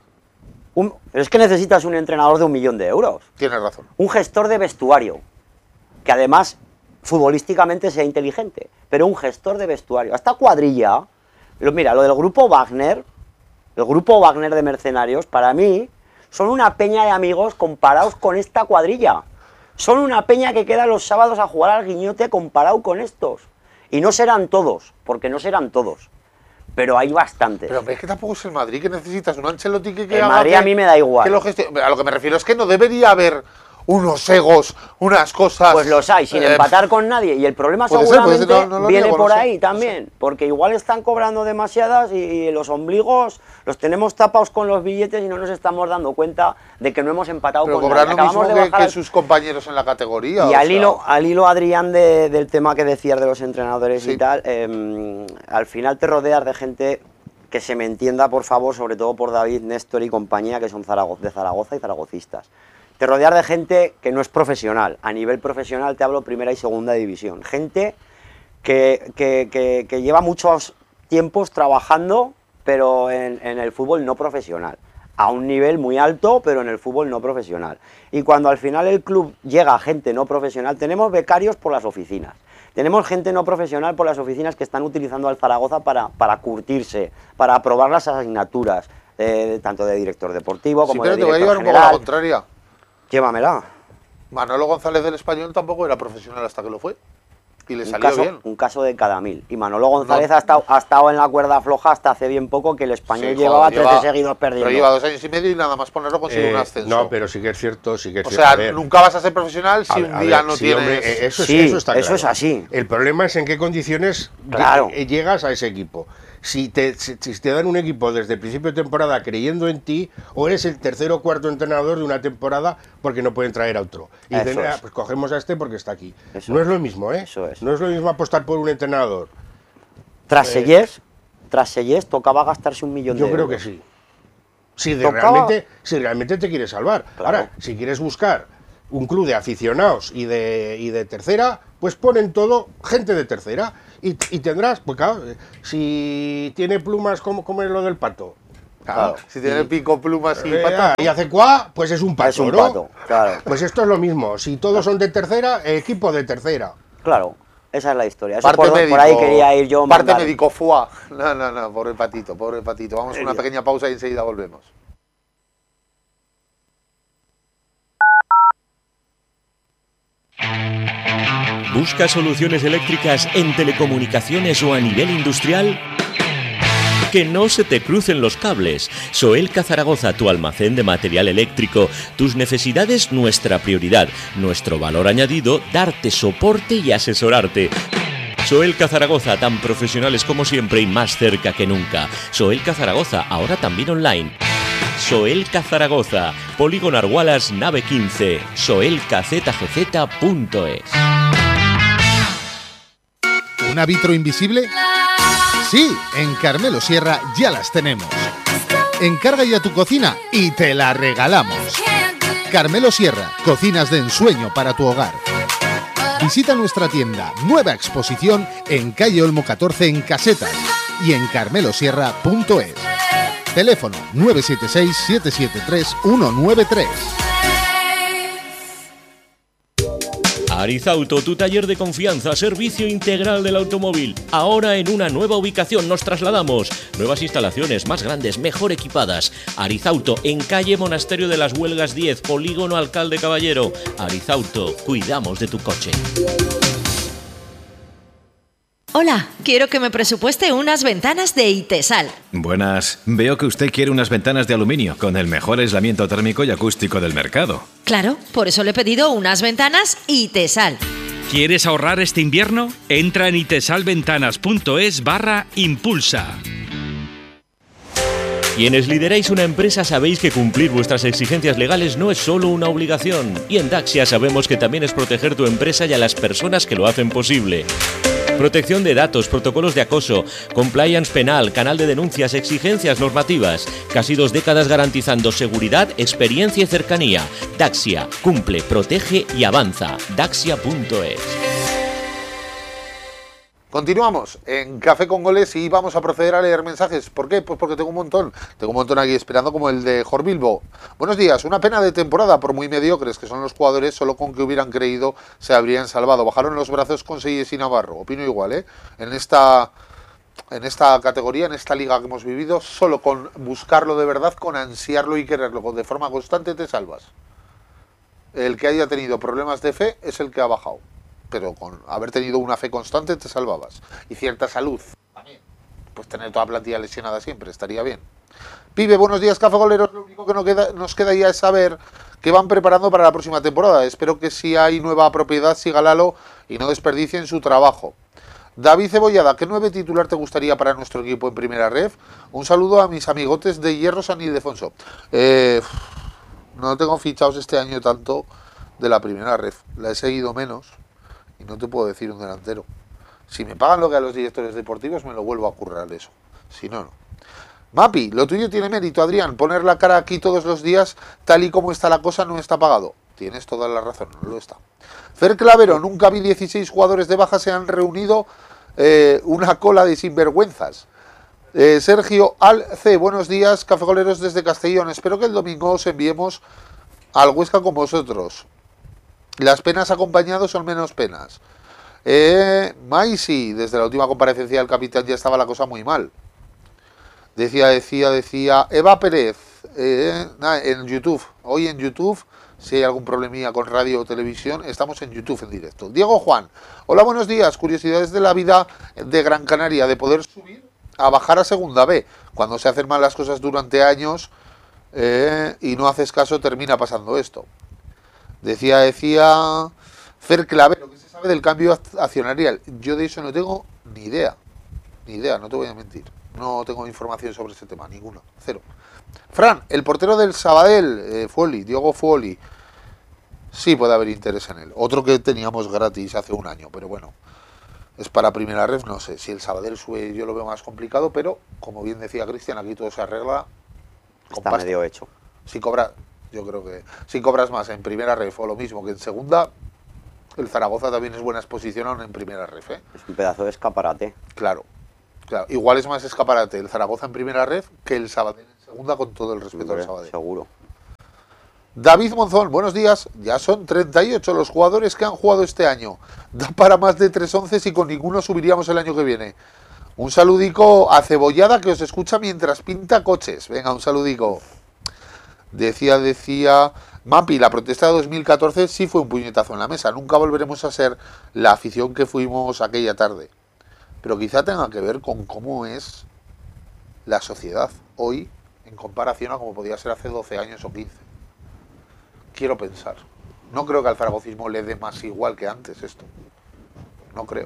Un- es que necesitas un entrenador de un millón de euros. Tienes razón. Un gestor de vestuario, que además futbolísticamente sea inteligente, pero un gestor de vestuario. Esta cuadrilla, lo- mira, lo del grupo Wagner, el grupo Wagner de mercenarios, para mí, son una peña de amigos comparados con esta cuadrilla. Son una peña que queda los sábados a jugar al guiñote comparado con estos. Y no serán todos, porque no serán todos. Pero hay bastantes. Pero es que tampoco es el Madrid que necesitas, un Ancelotti que, que El haga Madrid que- a mí me da igual. que lo gestione. A lo que me refiero es que no debería haber unos egos, unas cosas. Pues los hay, sin eh, empatar con nadie. Y el problema puede ser, puede ser, seguramente no- no lo viene niego, por no sé, ahí no también. sé. Porque igual están cobrando demasiadas y, y los ombligos los tenemos tapados con los billetes y no nos estamos dando cuenta de que no hemos empatado Pero con cobrar nadie. lo mismo Acabamos de que, bajar que al- sus compañeros en la categoría. Y o al sea, hilo, al hilo, Adrián, de- del tema que decías de los entrenadores Sí. y tal, eh, al final te rodeas de gente que se me entienda, por favor, sobre todo por David, Néstor y compañía, que son Zarago- de Zaragoza y zaragocistas. Te rodeas de gente que no es profesional. A nivel profesional te hablo primera y segunda división. Gente que, que- que- que lleva muchos tiempos trabajando, pero en, en el fútbol no profesional. A un nivel muy alto, pero en el fútbol no profesional. Y cuando al final el club llega a gente no profesional, tenemos becarios por las oficinas. Tenemos gente no profesional por las oficinas que están utilizando al Zaragoza para, para curtirse, para aprobar las asignaturas, eh, tanto de director deportivo Sí, como pero de te voy a director llevar un poco a la general. contraria. Llévamela. Manolo González del Español tampoco era profesional hasta que lo fue. Y le Un salió caso, bien. un caso de cada mil. Y Manolo González No. ha, estado, ha estado en la cuerda floja hasta hace bien poco, que el español Sí, llevaba joder, trece lleva- seguidos perdiendo. Pero lleva dos años y medio y nada más ponerlo consigue Eh, un ascenso. no, pero sí que es cierto, sí que es O cierto. sea, A ver, nunca vas a ser profesional si a ver, un a día ver, no sí, tienes. hombre, eh, eso, es- Sí, eso está eso claro. es así. El problema es en qué condiciones lle- Claro. eh, llegas a ese equipo. Si te, si, si te dan un equipo desde el principio de temporada creyendo en ti, o eres el tercer o cuarto entrenador de una temporada porque no pueden traer a otro. Y Eso dicen, es. "Ah, pues cogemos a este porque está aquí". Eso no es. es lo mismo, ¿eh? Eso es. No es lo mismo apostar por un entrenador. Tras Eh, Sellés, tras Sellés tocaba gastarse un millón Yo de creo euros. que sí. Si, de Tocaba- realmente, si realmente te quieres salvar. Claro. Ahora, si quieres buscar un club de aficionados y de, y de tercera, pues ponen todo gente de tercera. Y, y tendrás, pues claro, eh, si tiene plumas, como, como es lo del pato. Claro, si tiene pico, plumas y Eh, patas. y hace cuá, pues es un pato, Es un ¿no? pato, claro. Pues esto es lo mismo. Si todos son de tercera, equipo de tercera. Claro. Esa es la historia. Eso Parte por, médico, por ahí quería ir yo. Parte mandar. médico, fuá. No, no, no, pobre patito, pobre patito. Vamos a una Serio. pequeña pausa y enseguida volvemos. ¿Busca soluciones eléctricas en telecomunicaciones o a nivel industrial? Que no se te crucen los cables. Soelca Zaragoza, tu almacén de material eléctrico. Tus necesidades, nuestra prioridad. Nuestro valor añadido, darte soporte y asesorarte. Soelca Zaragoza, tan profesionales como siempre y más cerca que nunca. Soelca Zaragoza, ahora también online. Soelca Zaragoza, Polígono Argualas, nave quince, soelca z g z punto es. ¿Un vitro invisible? Sí, en Carmelo Sierra ya las tenemos. Encarga ya tu cocina y te la regalamos. Carmelo Sierra, cocinas de ensueño para tu hogar. Visita nuestra tienda, nueva exposición en calle Olmo catorce en Casetas y en carmelo sierra punto es. Teléfono nueve siete seis, siete siete tres, uno nueve tres. Arizauto, tu taller de confianza, servicio integral del automóvil. Ahora en una nueva ubicación nos trasladamos. Nuevas instalaciones, más grandes, mejor equipadas. Arizauto, en calle Monasterio de las Huelgas diez, Polígono Alcalde Caballero. Arizauto, cuidamos de tu coche. Hola, quiero que me presupueste unas ventanas de Itesal. Buenas. Veo que usted quiere unas ventanas de aluminio con el mejor aislamiento térmico y acústico del mercado. Claro, por eso le he pedido unas ventanas Itesal. ¿Quieres ahorrar este invierno? Entra en itesalventanas.es barra impulsa. Quienes lideráis una empresa sabéis que cumplir vuestras exigencias legales no es solo una obligación. Y en Daxia sabemos que también es proteger tu empresa y a las personas que lo hacen posible. Protección de datos, protocolos de acoso, compliance penal, canal de denuncias, exigencias normativas. Casi dos décadas garantizando seguridad, experiencia y cercanía. Daxia, cumple, protege y avanza. Daxia punto es. Continuamos en Café con Goles y vamos a proceder a leer mensajes. ¿Por qué? Pues porque tengo un montón. Tengo un montón aquí esperando, como el de Jor Bilbo. Buenos días. Una pena de temporada, por muy mediocres que son los jugadores, solo con que hubieran creído se habrían salvado. Bajaron los brazos con Seyes y Navarro. Opino igual, ¿eh? En esta, en esta categoría, en esta liga que hemos vivido, solo con buscarlo de verdad, con ansiarlo y quererlo de forma constante te salvas. El que haya tenido problemas de fe es el que ha bajado. Pero con haber tenido una fe constante te salvabas. Y cierta salud también. Pues tener toda la plantilla lesionada siempre, estaría bien. Pibe, buenos días, Café Goleros. Lo único que nos queda, nos queda ya es saber qué van preparando para la próxima temporada. Espero que si hay nueva propiedad siga Lalo y no desperdicien su trabajo. David Cebollada, ¿qué nueve titular te gustaría para nuestro equipo en primera ref? Un saludo a mis amigotes de Hierro San Ildefonso. Eh, no tengo fichados este año tanto de la primera ref. La he seguido menos. Y no te puedo decir un delantero. Si me pagan lo que a los directores deportivos, me lo vuelvo a currar eso. Si no, no. Mapi, lo tuyo tiene mérito, Adrián. Poner la cara aquí todos los días, tal y como está la cosa, no está pagado. Tienes toda la razón, no lo está. Fer Clavero, nunca vi dieciséis jugadores de baja, se han reunido eh, una cola de sinvergüenzas. Eh, Sergio Alce, buenos días, cafegoleros desde Castellón. Espero que el domingo os enviemos al Huesca con vosotros. Las penas acompañados son menos penas. Eh, Maisi, desde la última comparecencia del capitán ya estaba la cosa muy mal. Decía, decía, decía Eva Pérez, eh, en YouTube, hoy en YouTube, si hay algún problemilla con radio o televisión, estamos en YouTube en directo. Diego Juan, hola, buenos días, curiosidades de la vida de Gran Canaria, de poder subir a bajar a segunda B. Cuando se hacen mal las cosas durante años eh, y no haces caso, termina pasando esto. Decía, decía Fer Clavero, que se sabe del cambio accionarial. Yo de eso no tengo ni idea, ni idea, no te voy a mentir. No tengo información sobre ese tema, ninguna, cero. Fran, el portero del Sabadell, eh, Fuoli, Diogo Fuoli, sí puede haber interés en él. Otro que teníamos gratis hace un año, pero bueno, es para primera ref, no sé. Si el Sabadell sube yo lo veo más complicado, pero como bien decía Cristian, aquí todo se arregla con Está pasta. medio hecho. Si cobras, yo creo que si cobras más en primera ref o lo mismo que en segunda, el Zaragoza también es buena exposición aún en primera ref, ¿eh? Es un pedazo de escaparate. Claro. Claro, igual es más escaparate el Zaragoza en primera ref que el Sabadell en segunda, con todo el respeto Hombre, al Sabadell. Seguro. David Monzón, buenos días. Ya son treinta y ocho los jugadores que han jugado este año. Da para más de tres once y con ninguno subiríamos el año que viene. Un saludico a Cebollada que os escucha mientras pinta coches. Venga, un saludico. Decía, decía... Mapi, la protesta de dos mil catorce sí fue un puñetazo en la mesa. Nunca volveremos a ser la afición que fuimos aquella tarde. Pero quizá tenga que ver con cómo es la sociedad hoy en comparación a como podía ser hace doce años o quince. Quiero pensar. No creo que al zaragocismo le dé más igual que antes esto. No creo.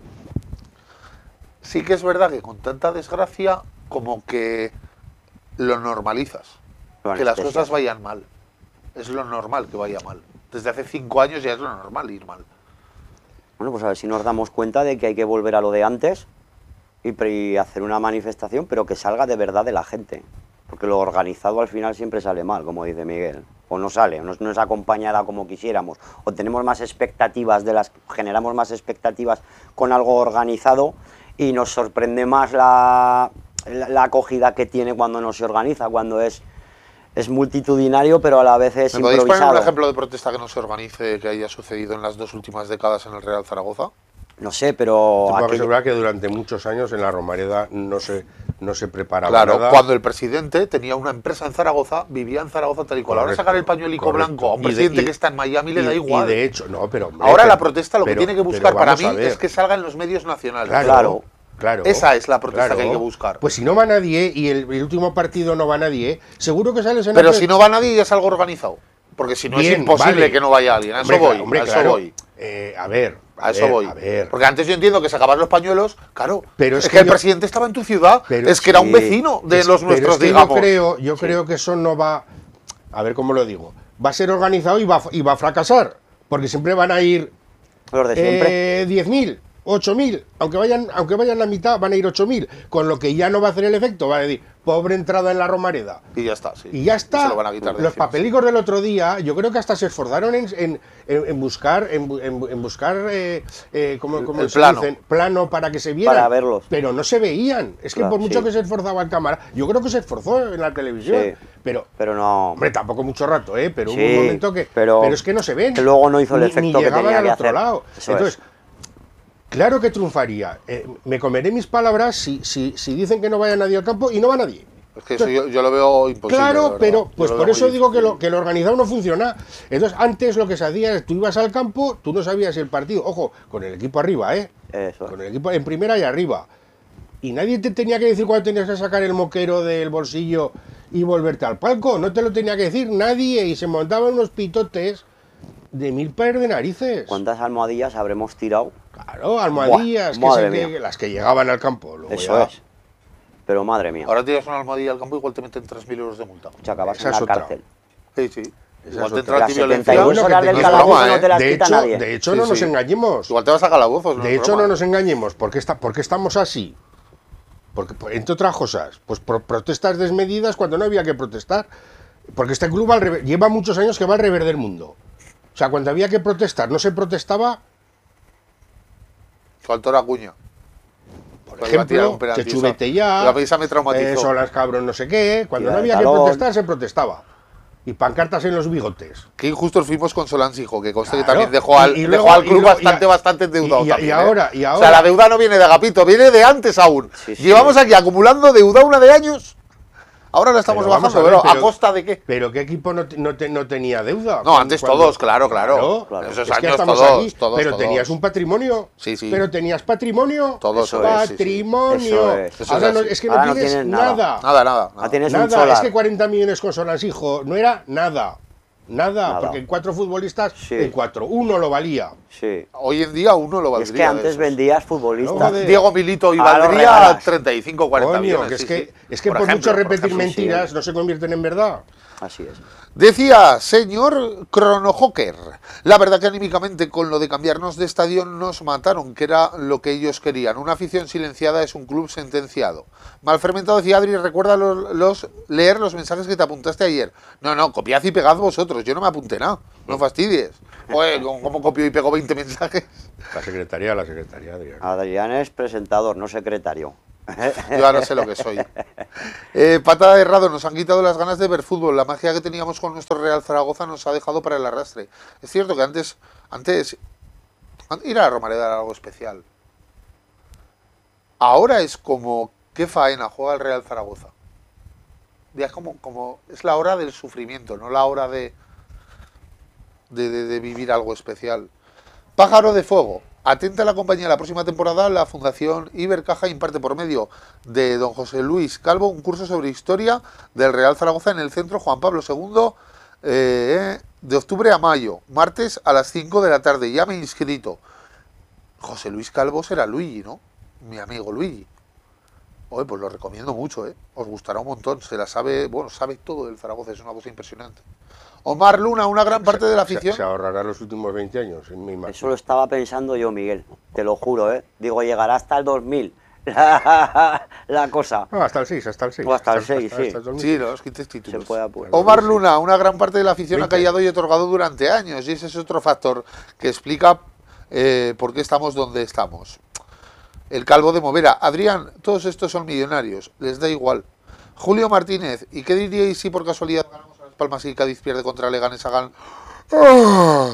Sí que es verdad que con tanta desgracia como que lo normalizas. Lo que las anestesias. cosas vayan mal. Es lo normal que vaya mal. Desde hace cinco años ya es lo normal ir mal. Bueno, pues a ver si nos damos cuenta de que hay que volver a lo de antes y, pre- y hacer una manifestación, pero que salga de verdad de la gente. Porque lo organizado al final siempre sale mal, como dice Miguel. O no sale, o no, no es acompañada como quisiéramos. O tenemos más expectativas, de las generamos más expectativas con algo organizado y nos sorprende más la, la, la acogida que tiene cuando no se organiza, cuando es, es multitudinario, pero a la vez es ¿Me podéis poner improvisado. un ejemplo de protesta que no se organice, que haya sucedido en las dos últimas décadas en el Real Zaragoza? No sé, pero... Te puedo aquello- asegurar que durante muchos años en la Romareda no se, no se preparaba Claro, nada. cuando el presidente tenía una empresa en Zaragoza, vivía en Zaragoza tal y cual. Ahora Correcto, sacar el pañuelico correcto. blanco a un Y de- presidente y- que está en Miami le y- da igual. Y de hecho, no, pero... hombre, Ahora pero- la protesta lo pero- que tiene que pero buscar para vamos mí a ver. es que salga en los medios nacionales. Claro, Claro. claro. Esa es la protesta claro. que hay que buscar. Pues si no va nadie y el, el último partido no va nadie, seguro que sales en Pero la si no va nadie ya es algo organizado. Porque si no Bien, es imposible vale. que no vaya alguien. A eso Hombre, voy, hombre, a eso claro. voy. Eh, a ver, A eso ver, voy. A ver. Porque antes yo entiendo que sacaban los pañuelos, claro. Pero es, es que, que el yo- presidente estaba en tu ciudad, Pero es que era un sí, vecino de Es- los pero nuestros, es que digamos. Yo creo, yo creo que eso no va. A ver cómo lo digo. Va a ser organizado y va, a- y va a fracasar. Porque siempre van a ir Los de siempre. eh, diez mil, ocho mil. Aunque vayan, aunque vayan la mitad, van a ir ocho mil. Con lo que ya no va a hacer el efecto. Va a decir, pobre entrada en la Romareda. Y ya está, sí. Y ya está. se lo van a quitar de Los encima. papelicos del otro día, yo creo que hasta se esforzaron en, en- en- en buscar, en, bu- en bu- en buscar, eh, eh, ¿cómo, cómo el se plano. dicen? Plano para que se vieran. Para verlos. Pero no se veían. Es que Claro, por mucho sí. que se esforzaba el cámara, yo creo que se esforzó en la televisión. Sí. Pero, Pero no... hombre, tampoco mucho rato, ¿eh? Pero hubo Sí, un momento que. pero- es que no se ven. que luego no hizo el Ni- efecto ni que llegaban tenía al que otro hacer. lado. Eso Entonces, es. claro que triunfaría. Eh, me comeré mis palabras si, si, si dicen que no vaya nadie al campo y no va nadie. Es que eso yo, yo lo veo imposible. la Claro, verdad. pero Yo pues lo por veo eso muy digo que difícil. lo, que lo organizado no funciona. Entonces, antes lo que se hacía es, tú ibas al campo, tú no sabías si el partido, ojo, con el equipo arriba, ¿eh? Eso. Con el equipo en primera y arriba. Y nadie te tenía que decir cuándo tenías que sacar el moquero del bolsillo y volverte al palco. No te lo tenía que decir nadie y se montaban unos pitotes de mil pares de narices. ¿Cuántas almohadillas habremos tirado? Claro, almohadillas, Buah, que madre se- mía. que- las que llegaban al campo. Luego Eso ya- es. Pero madre mía, Ahora tiras una almohadilla al campo y igual te meten tres mil euros de multa. te acabas esa en es la otra. cárcel. Sí, sí. Esa Igual es te otra. entra Las antiviolencia. setenta y dos Bueno, que horas te del digo, calabozo broma, no ¿eh? te las De quita hecho, nadie. de hecho Sí, no nos sí. engañemos. Igual te vas a calabozos. De es hecho, broma. no nos engañemos. ¿Por qué, está, por qué estamos así? Porque, por- entre otras cosas, pues por protestas desmedidas cuando no había que protestar. Porque este club va al revés- lleva muchos años que va al revés del mundo. O sea, cuando había que protestar, no se protestaba, Faltó la cuña. por Pues iba a tirar ejemplo, un penalti, que chubete ya, La prensa me traumatizó. eh, Solas cabrón no sé qué. Cuando Tira no de había que talón. protestar, se protestaba. Y pancartas en los bigotes. Qué injustos fuimos con Solans, hijo, que conste que Claro. también dejó al, Y- y dejó luego- al y club luego- bastante, y a- bastante endeudado y- y también, ahora- ¿eh? y O ahora- sea, la deuda no viene de Agapito, viene de antes aún. Sí, sí. Llevamos aquí acumulando deuda una de años. Ahora la estamos Pero vamos bajando, a ver, pero, ¿a pero- costa de qué? Pero ¿qué equipo no, te- no, te- no tenía deuda? No, antes Cuando- todos, claro, claro. Claro. Esos Es que años estamos todos, aquí, todos, pero todos. tenías un patrimonio. Sí, sí. Pero tenías patrimonio. Todos, Eso todos, sí, sí. Patrimonio. Eso es. Eso Ahora es no, así. es que no Ahora no tienes, tienes nada. nada. Nada, nada. Ah, nada. tienes un Nada. solar. Es que cuarenta millones con Solans, hijo, no era nada. Nada, Nada. porque en cuatro futbolistas, Sí. en cuatro, uno lo valía. Sí. Hoy en día uno lo Y valdría. es que de antes esos. vendías futbolistas. No, joder. Diego Milito y Ahora lo valdría regalas. treinta y cinco, cuarenta Coño, millones. que es sí, que, sí. es que por, ejemplo, mucho repetir ejemplo, sí, mentiras sí. no se convierten en verdad. Así es. Decía, señor Cronojoker, la verdad que anímicamente con lo de cambiarnos de estadio nos mataron, que era lo que ellos querían. Una afición silenciada es un club sentenciado. Mal fermentado, decía Adri, recuerda los, los leer los mensajes que te apuntaste ayer. No, no, copiad y pegad vosotros, yo no me apunté nada, no fastidies. Oye, ¿cómo cómo copio y pego veinte mensajes? La secretaría, la secretaría, Adrián. Adrián es presentador, no secretario. Yo ahora sé lo que soy. Eh, patada de Rado, nos han quitado las ganas de ver fútbol. La magia que teníamos con nuestro Real Zaragoza nos ha dejado para el arrastre. Es cierto que antes, antes ir a la Romareda era algo especial. Ahora es como, qué faena juega el Real Zaragoza. Ya es como, como, es la hora del sufrimiento, no la hora de, de, de, de vivir algo especial. Pájaro de Fuego. Atenta a la compañía, la próxima temporada la Fundación Ibercaja imparte por medio de don José Luis Calvo un curso sobre historia del Real Zaragoza en el Centro Juan Pablo segundo eh, de octubre a mayo, martes a las cinco de la tarde. Ya me he inscrito. José Luis Calvo será Luigi, ¿no? Mi amigo Luigi. Oye, pues lo recomiendo mucho, ¿eh? Os gustará un montón. Se la sabe, bueno, sabe todo del Zaragoza, es una cosa impresionante. Omar Luna, una gran parte se, de la afición. Se, se ahorrará los últimos veinte años, en mi imagen. Eso lo estaba pensando yo, Miguel. Te lo juro, ¿eh? Digo, llegará hasta el dos mil. La, la cosa. No, hasta el seis, hasta el seis. O hasta el seis, hasta, sí. hasta el sí, los quince títulos. Se puede apurar. Omar Luna, una gran parte de la afición ha callado y otorgado durante años. Y ese es otro factor que explica eh, por qué estamos donde estamos. El Calvo de Movera. Adrián, todos estos son millonarios. Les da igual. Julio Martínez. ¿Y qué diríais si por casualidad ganamos a Las Palmas y Cádiz pierde contra Leganés? Hagan... ¡Oh!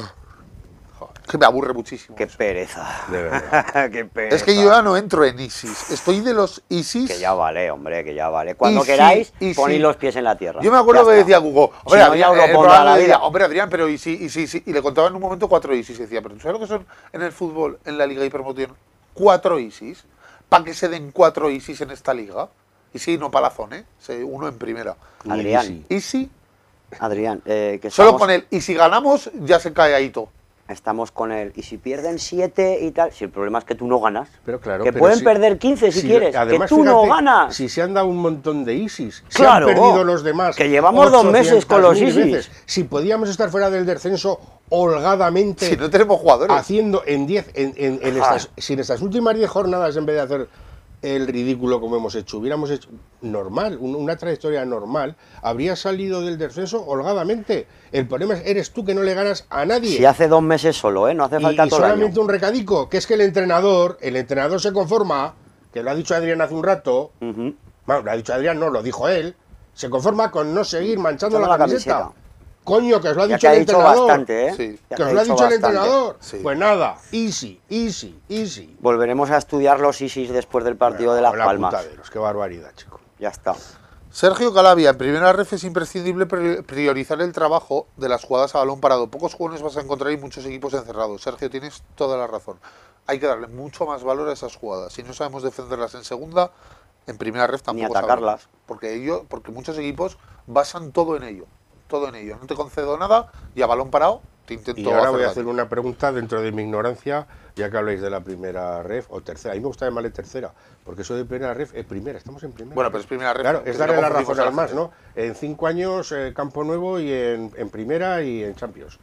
Que me aburre muchísimo. Qué eso. pereza. De verdad. Qué pereza. Es que yo ya no entro en ISIS. Estoy de los ISIS. Que ya vale, hombre, que ya vale. Cuando Easy, queráis, easy. ponéis los pies en la tierra. Yo me acuerdo Ya que está. decía Google, hombre, Si no, Adrián, ya os lo eh, pondrá programa la decía, vida. hombre, Adrián, pero y sí, y sí, sí. Y le contaba en un momento cuatro ISIS. Decía, pero ¿tú sabes lo que son en el fútbol, en la Liga Hipermoción? Cuatro ISIS. ¿Para que se den cuatro ISIS en esta liga? Y sí, no palazón, ¿eh? Uno en primera. Adrián. Easy. Adrián, eh, que Solo estamos, con el, y si ganamos, ya se cae ahí todo. estamos con él. Y si pierden siete y tal, si el problema es que tú no ganas. Pero claro, que pero pueden si- perder quince si, si- quieres. además, que tú no fíjate, ganas. Si se han dado un montón de ISIS, se Claro, han perdido los demás. que llevamos dos meses con los ochocientas mil ISIS. veces. Si podíamos estar fuera del descenso holgadamente. Si no tenemos jugadores. Haciendo en diez, en, en, en estas, si en estas últimas diez jornadas, en vez de hacer el ridículo como hemos hecho, hubiéramos hecho normal, un- una trayectoria normal, habría salido del descenso holgadamente. El problema es, eres tú que no le ganas a nadie. Si hace dos meses solo, ¿eh? No hace Y, falta y todo el año. solamente un recadico, que es que el entrenador, el entrenador se conforma, que lo ha dicho Adrián hace un rato, Ujú. bueno, lo ha dicho Adrián, no, lo dijo él, se conforma con no seguir manchando la, Manchando la camiseta. camiseta. Coño, que os lo ha Ya dicho que ha el dicho entrenador. bastante, ¿eh? Sí. Ya Que os ha lo ha dicho dicho el bastante. entrenador. Sí. Pues nada, easy, easy, easy. Volveremos a estudiar los ISIS después del partido de Las Hola, Palmas. putaderos, qué barbaridad, chico. Ya está. Sergio Calavia, en primera ref es imprescindible pri- priorizar el trabajo de las jugadas a balón parado. Pocos jóvenes vas a encontrar y muchos equipos encerrados. Sergio, tienes toda la razón. Hay que darle mucho más valor a esas jugadas. Si no sabemos defenderlas en segunda, en primera ref tampoco Ni atacarlas. sabemos. Porque ello, porque muchos equipos basan todo en ello. Todo en ello. No te concedo nada y a balón parado te intento Y ahora voy a daño. hacer una pregunta dentro de mi ignorancia, ya que habláis de la primera ref o tercera. A mí me gusta llamarle tercera, porque eso de primera ref es primera, estamos en primera. Bueno, pero es primera ref. Claro, que es si darle no la confundimos razón a al la más, gente. ¿no? En cinco años, eh, Campo Nuevo y en, en primera y en Champions.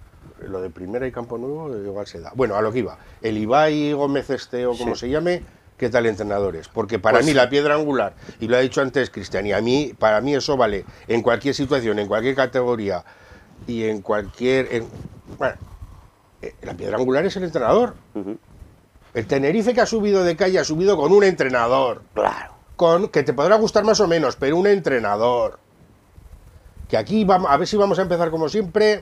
Lo de primera y Campo Nuevo eh, igual se da. Bueno, a lo que iba. El Ibai Gómez este o como Sí. se llame, ¿qué tal entrenadores? Porque para Pues mí sí. la piedra angular, y lo ha dicho antes Cristian, y a mí, para mí eso vale en cualquier situación, en cualquier categoría y en cualquier... en- bueno, eh, la piedra angular es el entrenador. Ujú. El Tenerife que ha subido de calle ha subido con un entrenador. Claro. Con, que te podrá gustar más o menos, pero un entrenador. Que aquí vamos, a ver si vamos a empezar como siempre.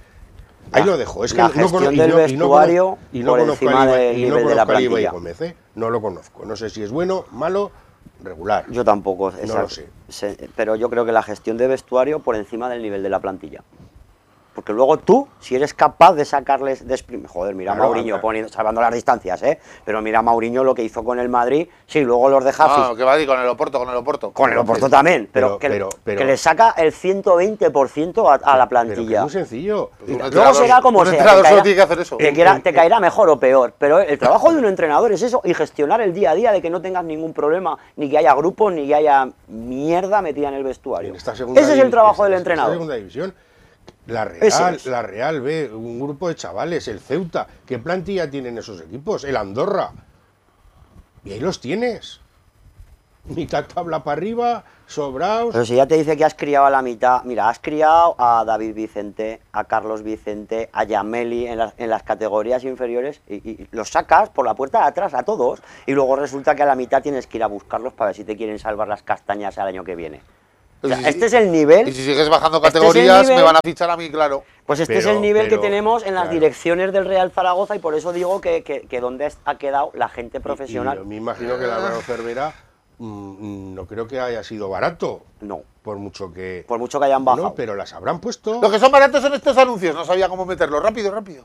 Ahí La- lo dejo. Es que la no conozco- gestión y del no- y no vestuario conozco- y no por conozco encima al Ibai- del y no nivel de la conozco al Ibai plantilla. Gómez, ¿eh? No lo conozco. No sé si es bueno, malo, regular. Yo tampoco. No esa- lo sé. se- pero yo creo que la gestión de vestuario por encima del nivel de la plantilla. Porque luego tú, si eres capaz de sacarles de exprim- joder, mira a Claro, Mourinho claro. poniendo, salvando las distancias, ¿eh? Pero mira a Mourinho lo que hizo con el Madrid, sí, luego los deja Ah, fis- que va a ir con el Oporto, con el Oporto. con el Oporto también, pero, pero- que, pero- pero- que le saca el ciento veinte por ciento a, a la Pero que es plantilla. muy sencillo. Pues un Luego entrenador- será como un sea. entrenador te solo caerá- tiene que hacer eso. Te, quiera- te caerá mejor o peor, pero el trabajo de un entrenador es eso, y gestionar el día a día de que no tengas ningún problema, ni que haya grupos, ni que haya mierda metida en el vestuario. En esta segunda Ese es el divi- trabajo en del esta entrenador. segunda división. La Eso Real, es. la Real ve un grupo de chavales, el Ceuta. ¿Qué plantilla tienen esos equipos? El Andorra. Y ahí los tienes. mitad tabla para arriba, sobraos. Pero si ya te dice que has criado a la mitad, mira, has criado a David Vicente, a Carlos Vicente, a Yameli en, la, en las categorías inferiores y, y los sacas por la puerta de atrás a todos y luego resulta que a la mitad tienes que ir a buscarlos para ver si te quieren salvar las castañas al año que viene. O sea, Y si- este es el nivel. Y si sigues bajando este es el categorías, nivel- me van a fichar a mí, claro. Pues este Pero- es el nivel pero, que tenemos en las claro. direcciones del Real Zaragoza y por eso digo que, que, que donde ha quedado la gente Y- profesional. Y, me imagino que el Álvaro Cervera mm, no creo que haya sido barato. No. Por mucho que. Por mucho que hayan bajado. No, pero las habrán puesto. Lo que son baratos son estos anuncios, no sabía cómo meterlos. Rápido, rápido.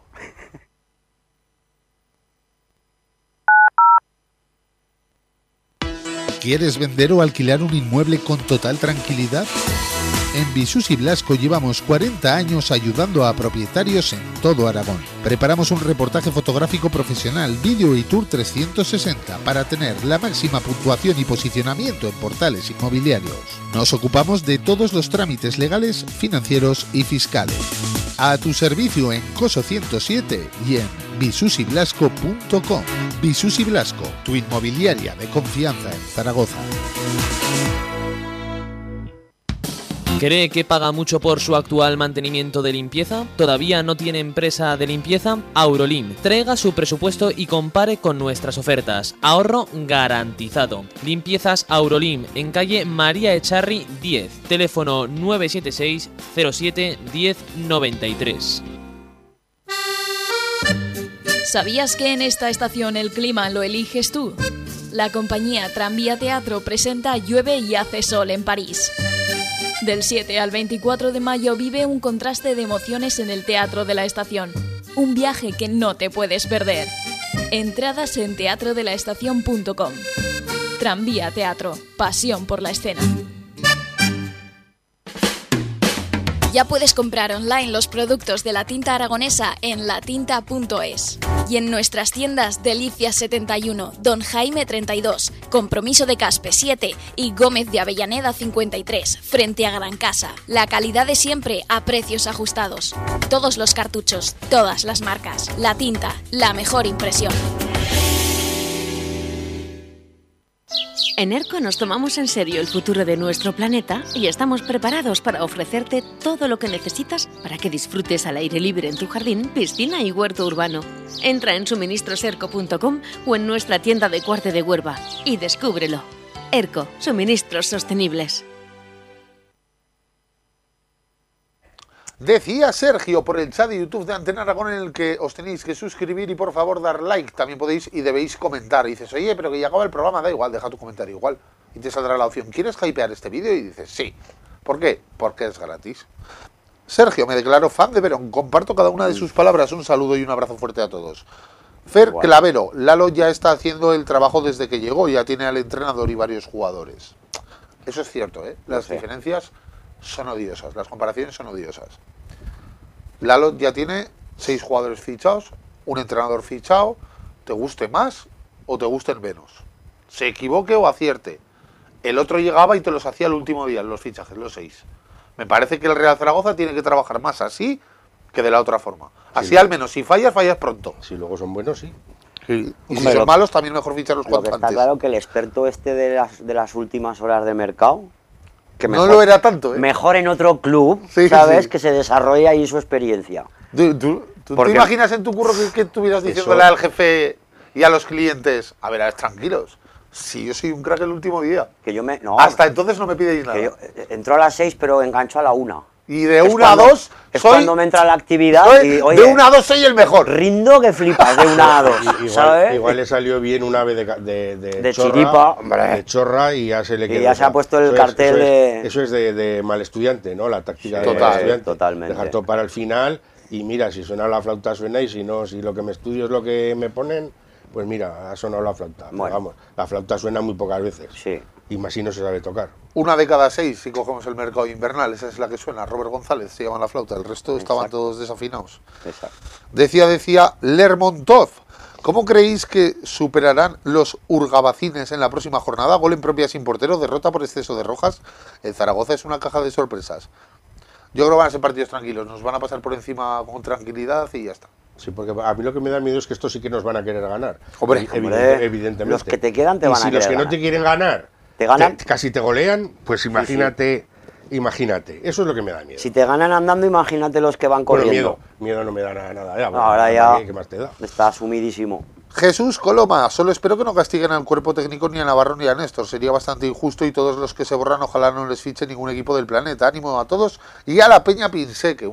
¿Quieres vender o alquilar un inmueble con total tranquilidad? En Visus y Blasco llevamos cuarenta años ayudando a propietarios en todo Aragón. Preparamos un reportaje fotográfico profesional, vídeo y tour trescientos sesenta para tener la máxima puntuación y posicionamiento en portales inmobiliarios. Nos ocupamos de todos los trámites legales, financieros y fiscales. A tu servicio en Coso ciento siete y en visus y blasco punto com. Visus y Blasco, tu inmobiliaria de confianza en Zaragoza. ¿Cree que paga mucho por su actual mantenimiento de limpieza? ¿Todavía no tiene empresa de limpieza? Aurolim. Traiga su presupuesto y compare con nuestras ofertas. Ahorro garantizado. Limpiezas Aurolim en calle María Echarri diez. Teléfono nueve siete seis cero siete diez noventa y tres. ¿Sabías que en esta estación el clima lo eliges tú? La compañía Tranvía Teatro presenta Llueve y hace sol en París. Del siete al veinticuatro de mayo vive un contraste de emociones en el Teatro de la Estación. Un viaje que no te puedes perder. Entradas en teatro de la estación punto com. Tranvía Teatro. Pasión por la escena. Ya puedes comprar online los productos de la tinta aragonesa en latinta punto es. Y en nuestras tiendas Delicias setenta y uno, Don Jaime treinta y dos, Compromiso de Caspe siete y Gómez de Avellaneda cincuenta y tres, frente a Gran Casa. La calidad de siempre a precios ajustados. Todos los cartuchos, todas las marcas. La tinta, la mejor impresión. En ERCO nos tomamos en serio el futuro de nuestro planeta y estamos preparados para ofrecerte todo lo que necesitas para que disfrutes al aire libre en tu jardín, piscina y huerto urbano. Entra en suministros erco punto com o en nuestra tienda de Cuarte de Huerva y descúbrelo. ERCO, suministros sostenibles. Decía Sergio por el chat de YouTube de Antena Aragón en el que os tenéis que suscribir y por favor dar like. También podéis y debéis comentar. Y dices, oye, pero que ya acaba el programa, da igual, deja tu comentario igual. Y te saldrá la opción, ¿quieres hypear este vídeo? Y dices, sí. ¿Por qué? Porque es gratis. Sergio, me declaro fan de Verón. Comparto cada una de sus palabras. Un saludo y un abrazo fuerte a todos. Fer Igual. Clavero, Lalo ya está haciendo el trabajo desde que llegó. Ya tiene al entrenador y varios jugadores. Eso es cierto, ¿eh? Las sé. diferencias son odiosas. Las comparaciones son odiosas. Lalo ya tiene seis jugadores fichados, un entrenador fichado, te guste más o te gusten menos. Se equivoque o acierte. El otro llegaba y te los hacía el último día, los fichajes, los seis. Me parece que el Real Zaragoza tiene que trabajar más así que de la otra forma. Así Sí. al menos, si fallas, fallas pronto. Si luego son buenos, sí. Sí. Y si Hombre, son lo- malos, también mejor ficharlos Lo cuanto que está antes. claro que el experto este de las, de las últimas horas de mercado, que No lo era tanto, ¿eh? mejor en otro club, Sí, ¿sabes? sí. Que se desarrolle ahí su experiencia. ¿Tú, tú- tú Porque- te imaginas en tu curro que, que estuvieras Eso- diciéndole al jefe y a los clientes, a ver, a ver, tranquilos, si yo soy un crack el último día, Que yo me. No, hasta entonces no me pidéis nada. que yo, eh, entro a las seis, pero engancho a la una. Y de Es una a cuando- dos, es soy, cuando me entra la actividad soy- y, oye, de una a dos soy el mejor. rindo que flipas, de una a dos, I- Igual, ¿sabes? igual le salió bien un ave de, ca- de, de, De chorra, chiripa, hombre. de chorra y ya se le Y quedó. ya se ha puesto el Eso es- cartel eso es- de- Eso es de, de mal estudiante, ¿no? La táctica Sí, de total, mal estudiante. totalmente. Dejar todo para el final y mira, si suena la flauta suena y si no, si lo que me estudio es lo que me ponen, pues mira, ha sonado la flauta. Pero Bueno. vamos, la flauta suena muy pocas veces. Sí. Y más si no se sabe tocar. Una de cada seis, si cogemos el mercado invernal, esa es la que suena. Robert González se llama la flauta, el resto estaban Exacto. todos desafinados. Exacto. Decía, decía Lermontov, ¿cómo creéis que superarán los urgabacines en la próxima jornada? Gol en propia sin portero, derrota por exceso de rojas. El Zaragoza es una caja de sorpresas. Yo creo que van a ser partidos tranquilos, nos van a pasar por encima con tranquilidad y ya está. Sí, porque a mí lo que me da miedo es que estos sí que nos van a querer ganar. Hombre, Evi- hombre, evidentemente. los que te quedan te y van si a los querer que no ganar. te quieren ganar ¿Te ganan? te- casi te golean, pues imagínate, imagínate. Eso es lo que me da miedo. Si te ganan andando, imagínate los que van Bueno, corriendo. miedo, miedo no me da nada. nada ya, No, ahora ya ¿qué más te da? está sumidísimo. Jesús Coloma, solo espero que no castiguen al cuerpo técnico ni a Navarro ni a Néstor. Sería bastante injusto y todos los que se borran ojalá no les fiche ningún equipo del planeta. Ánimo a todos y a la Peña Pinseque.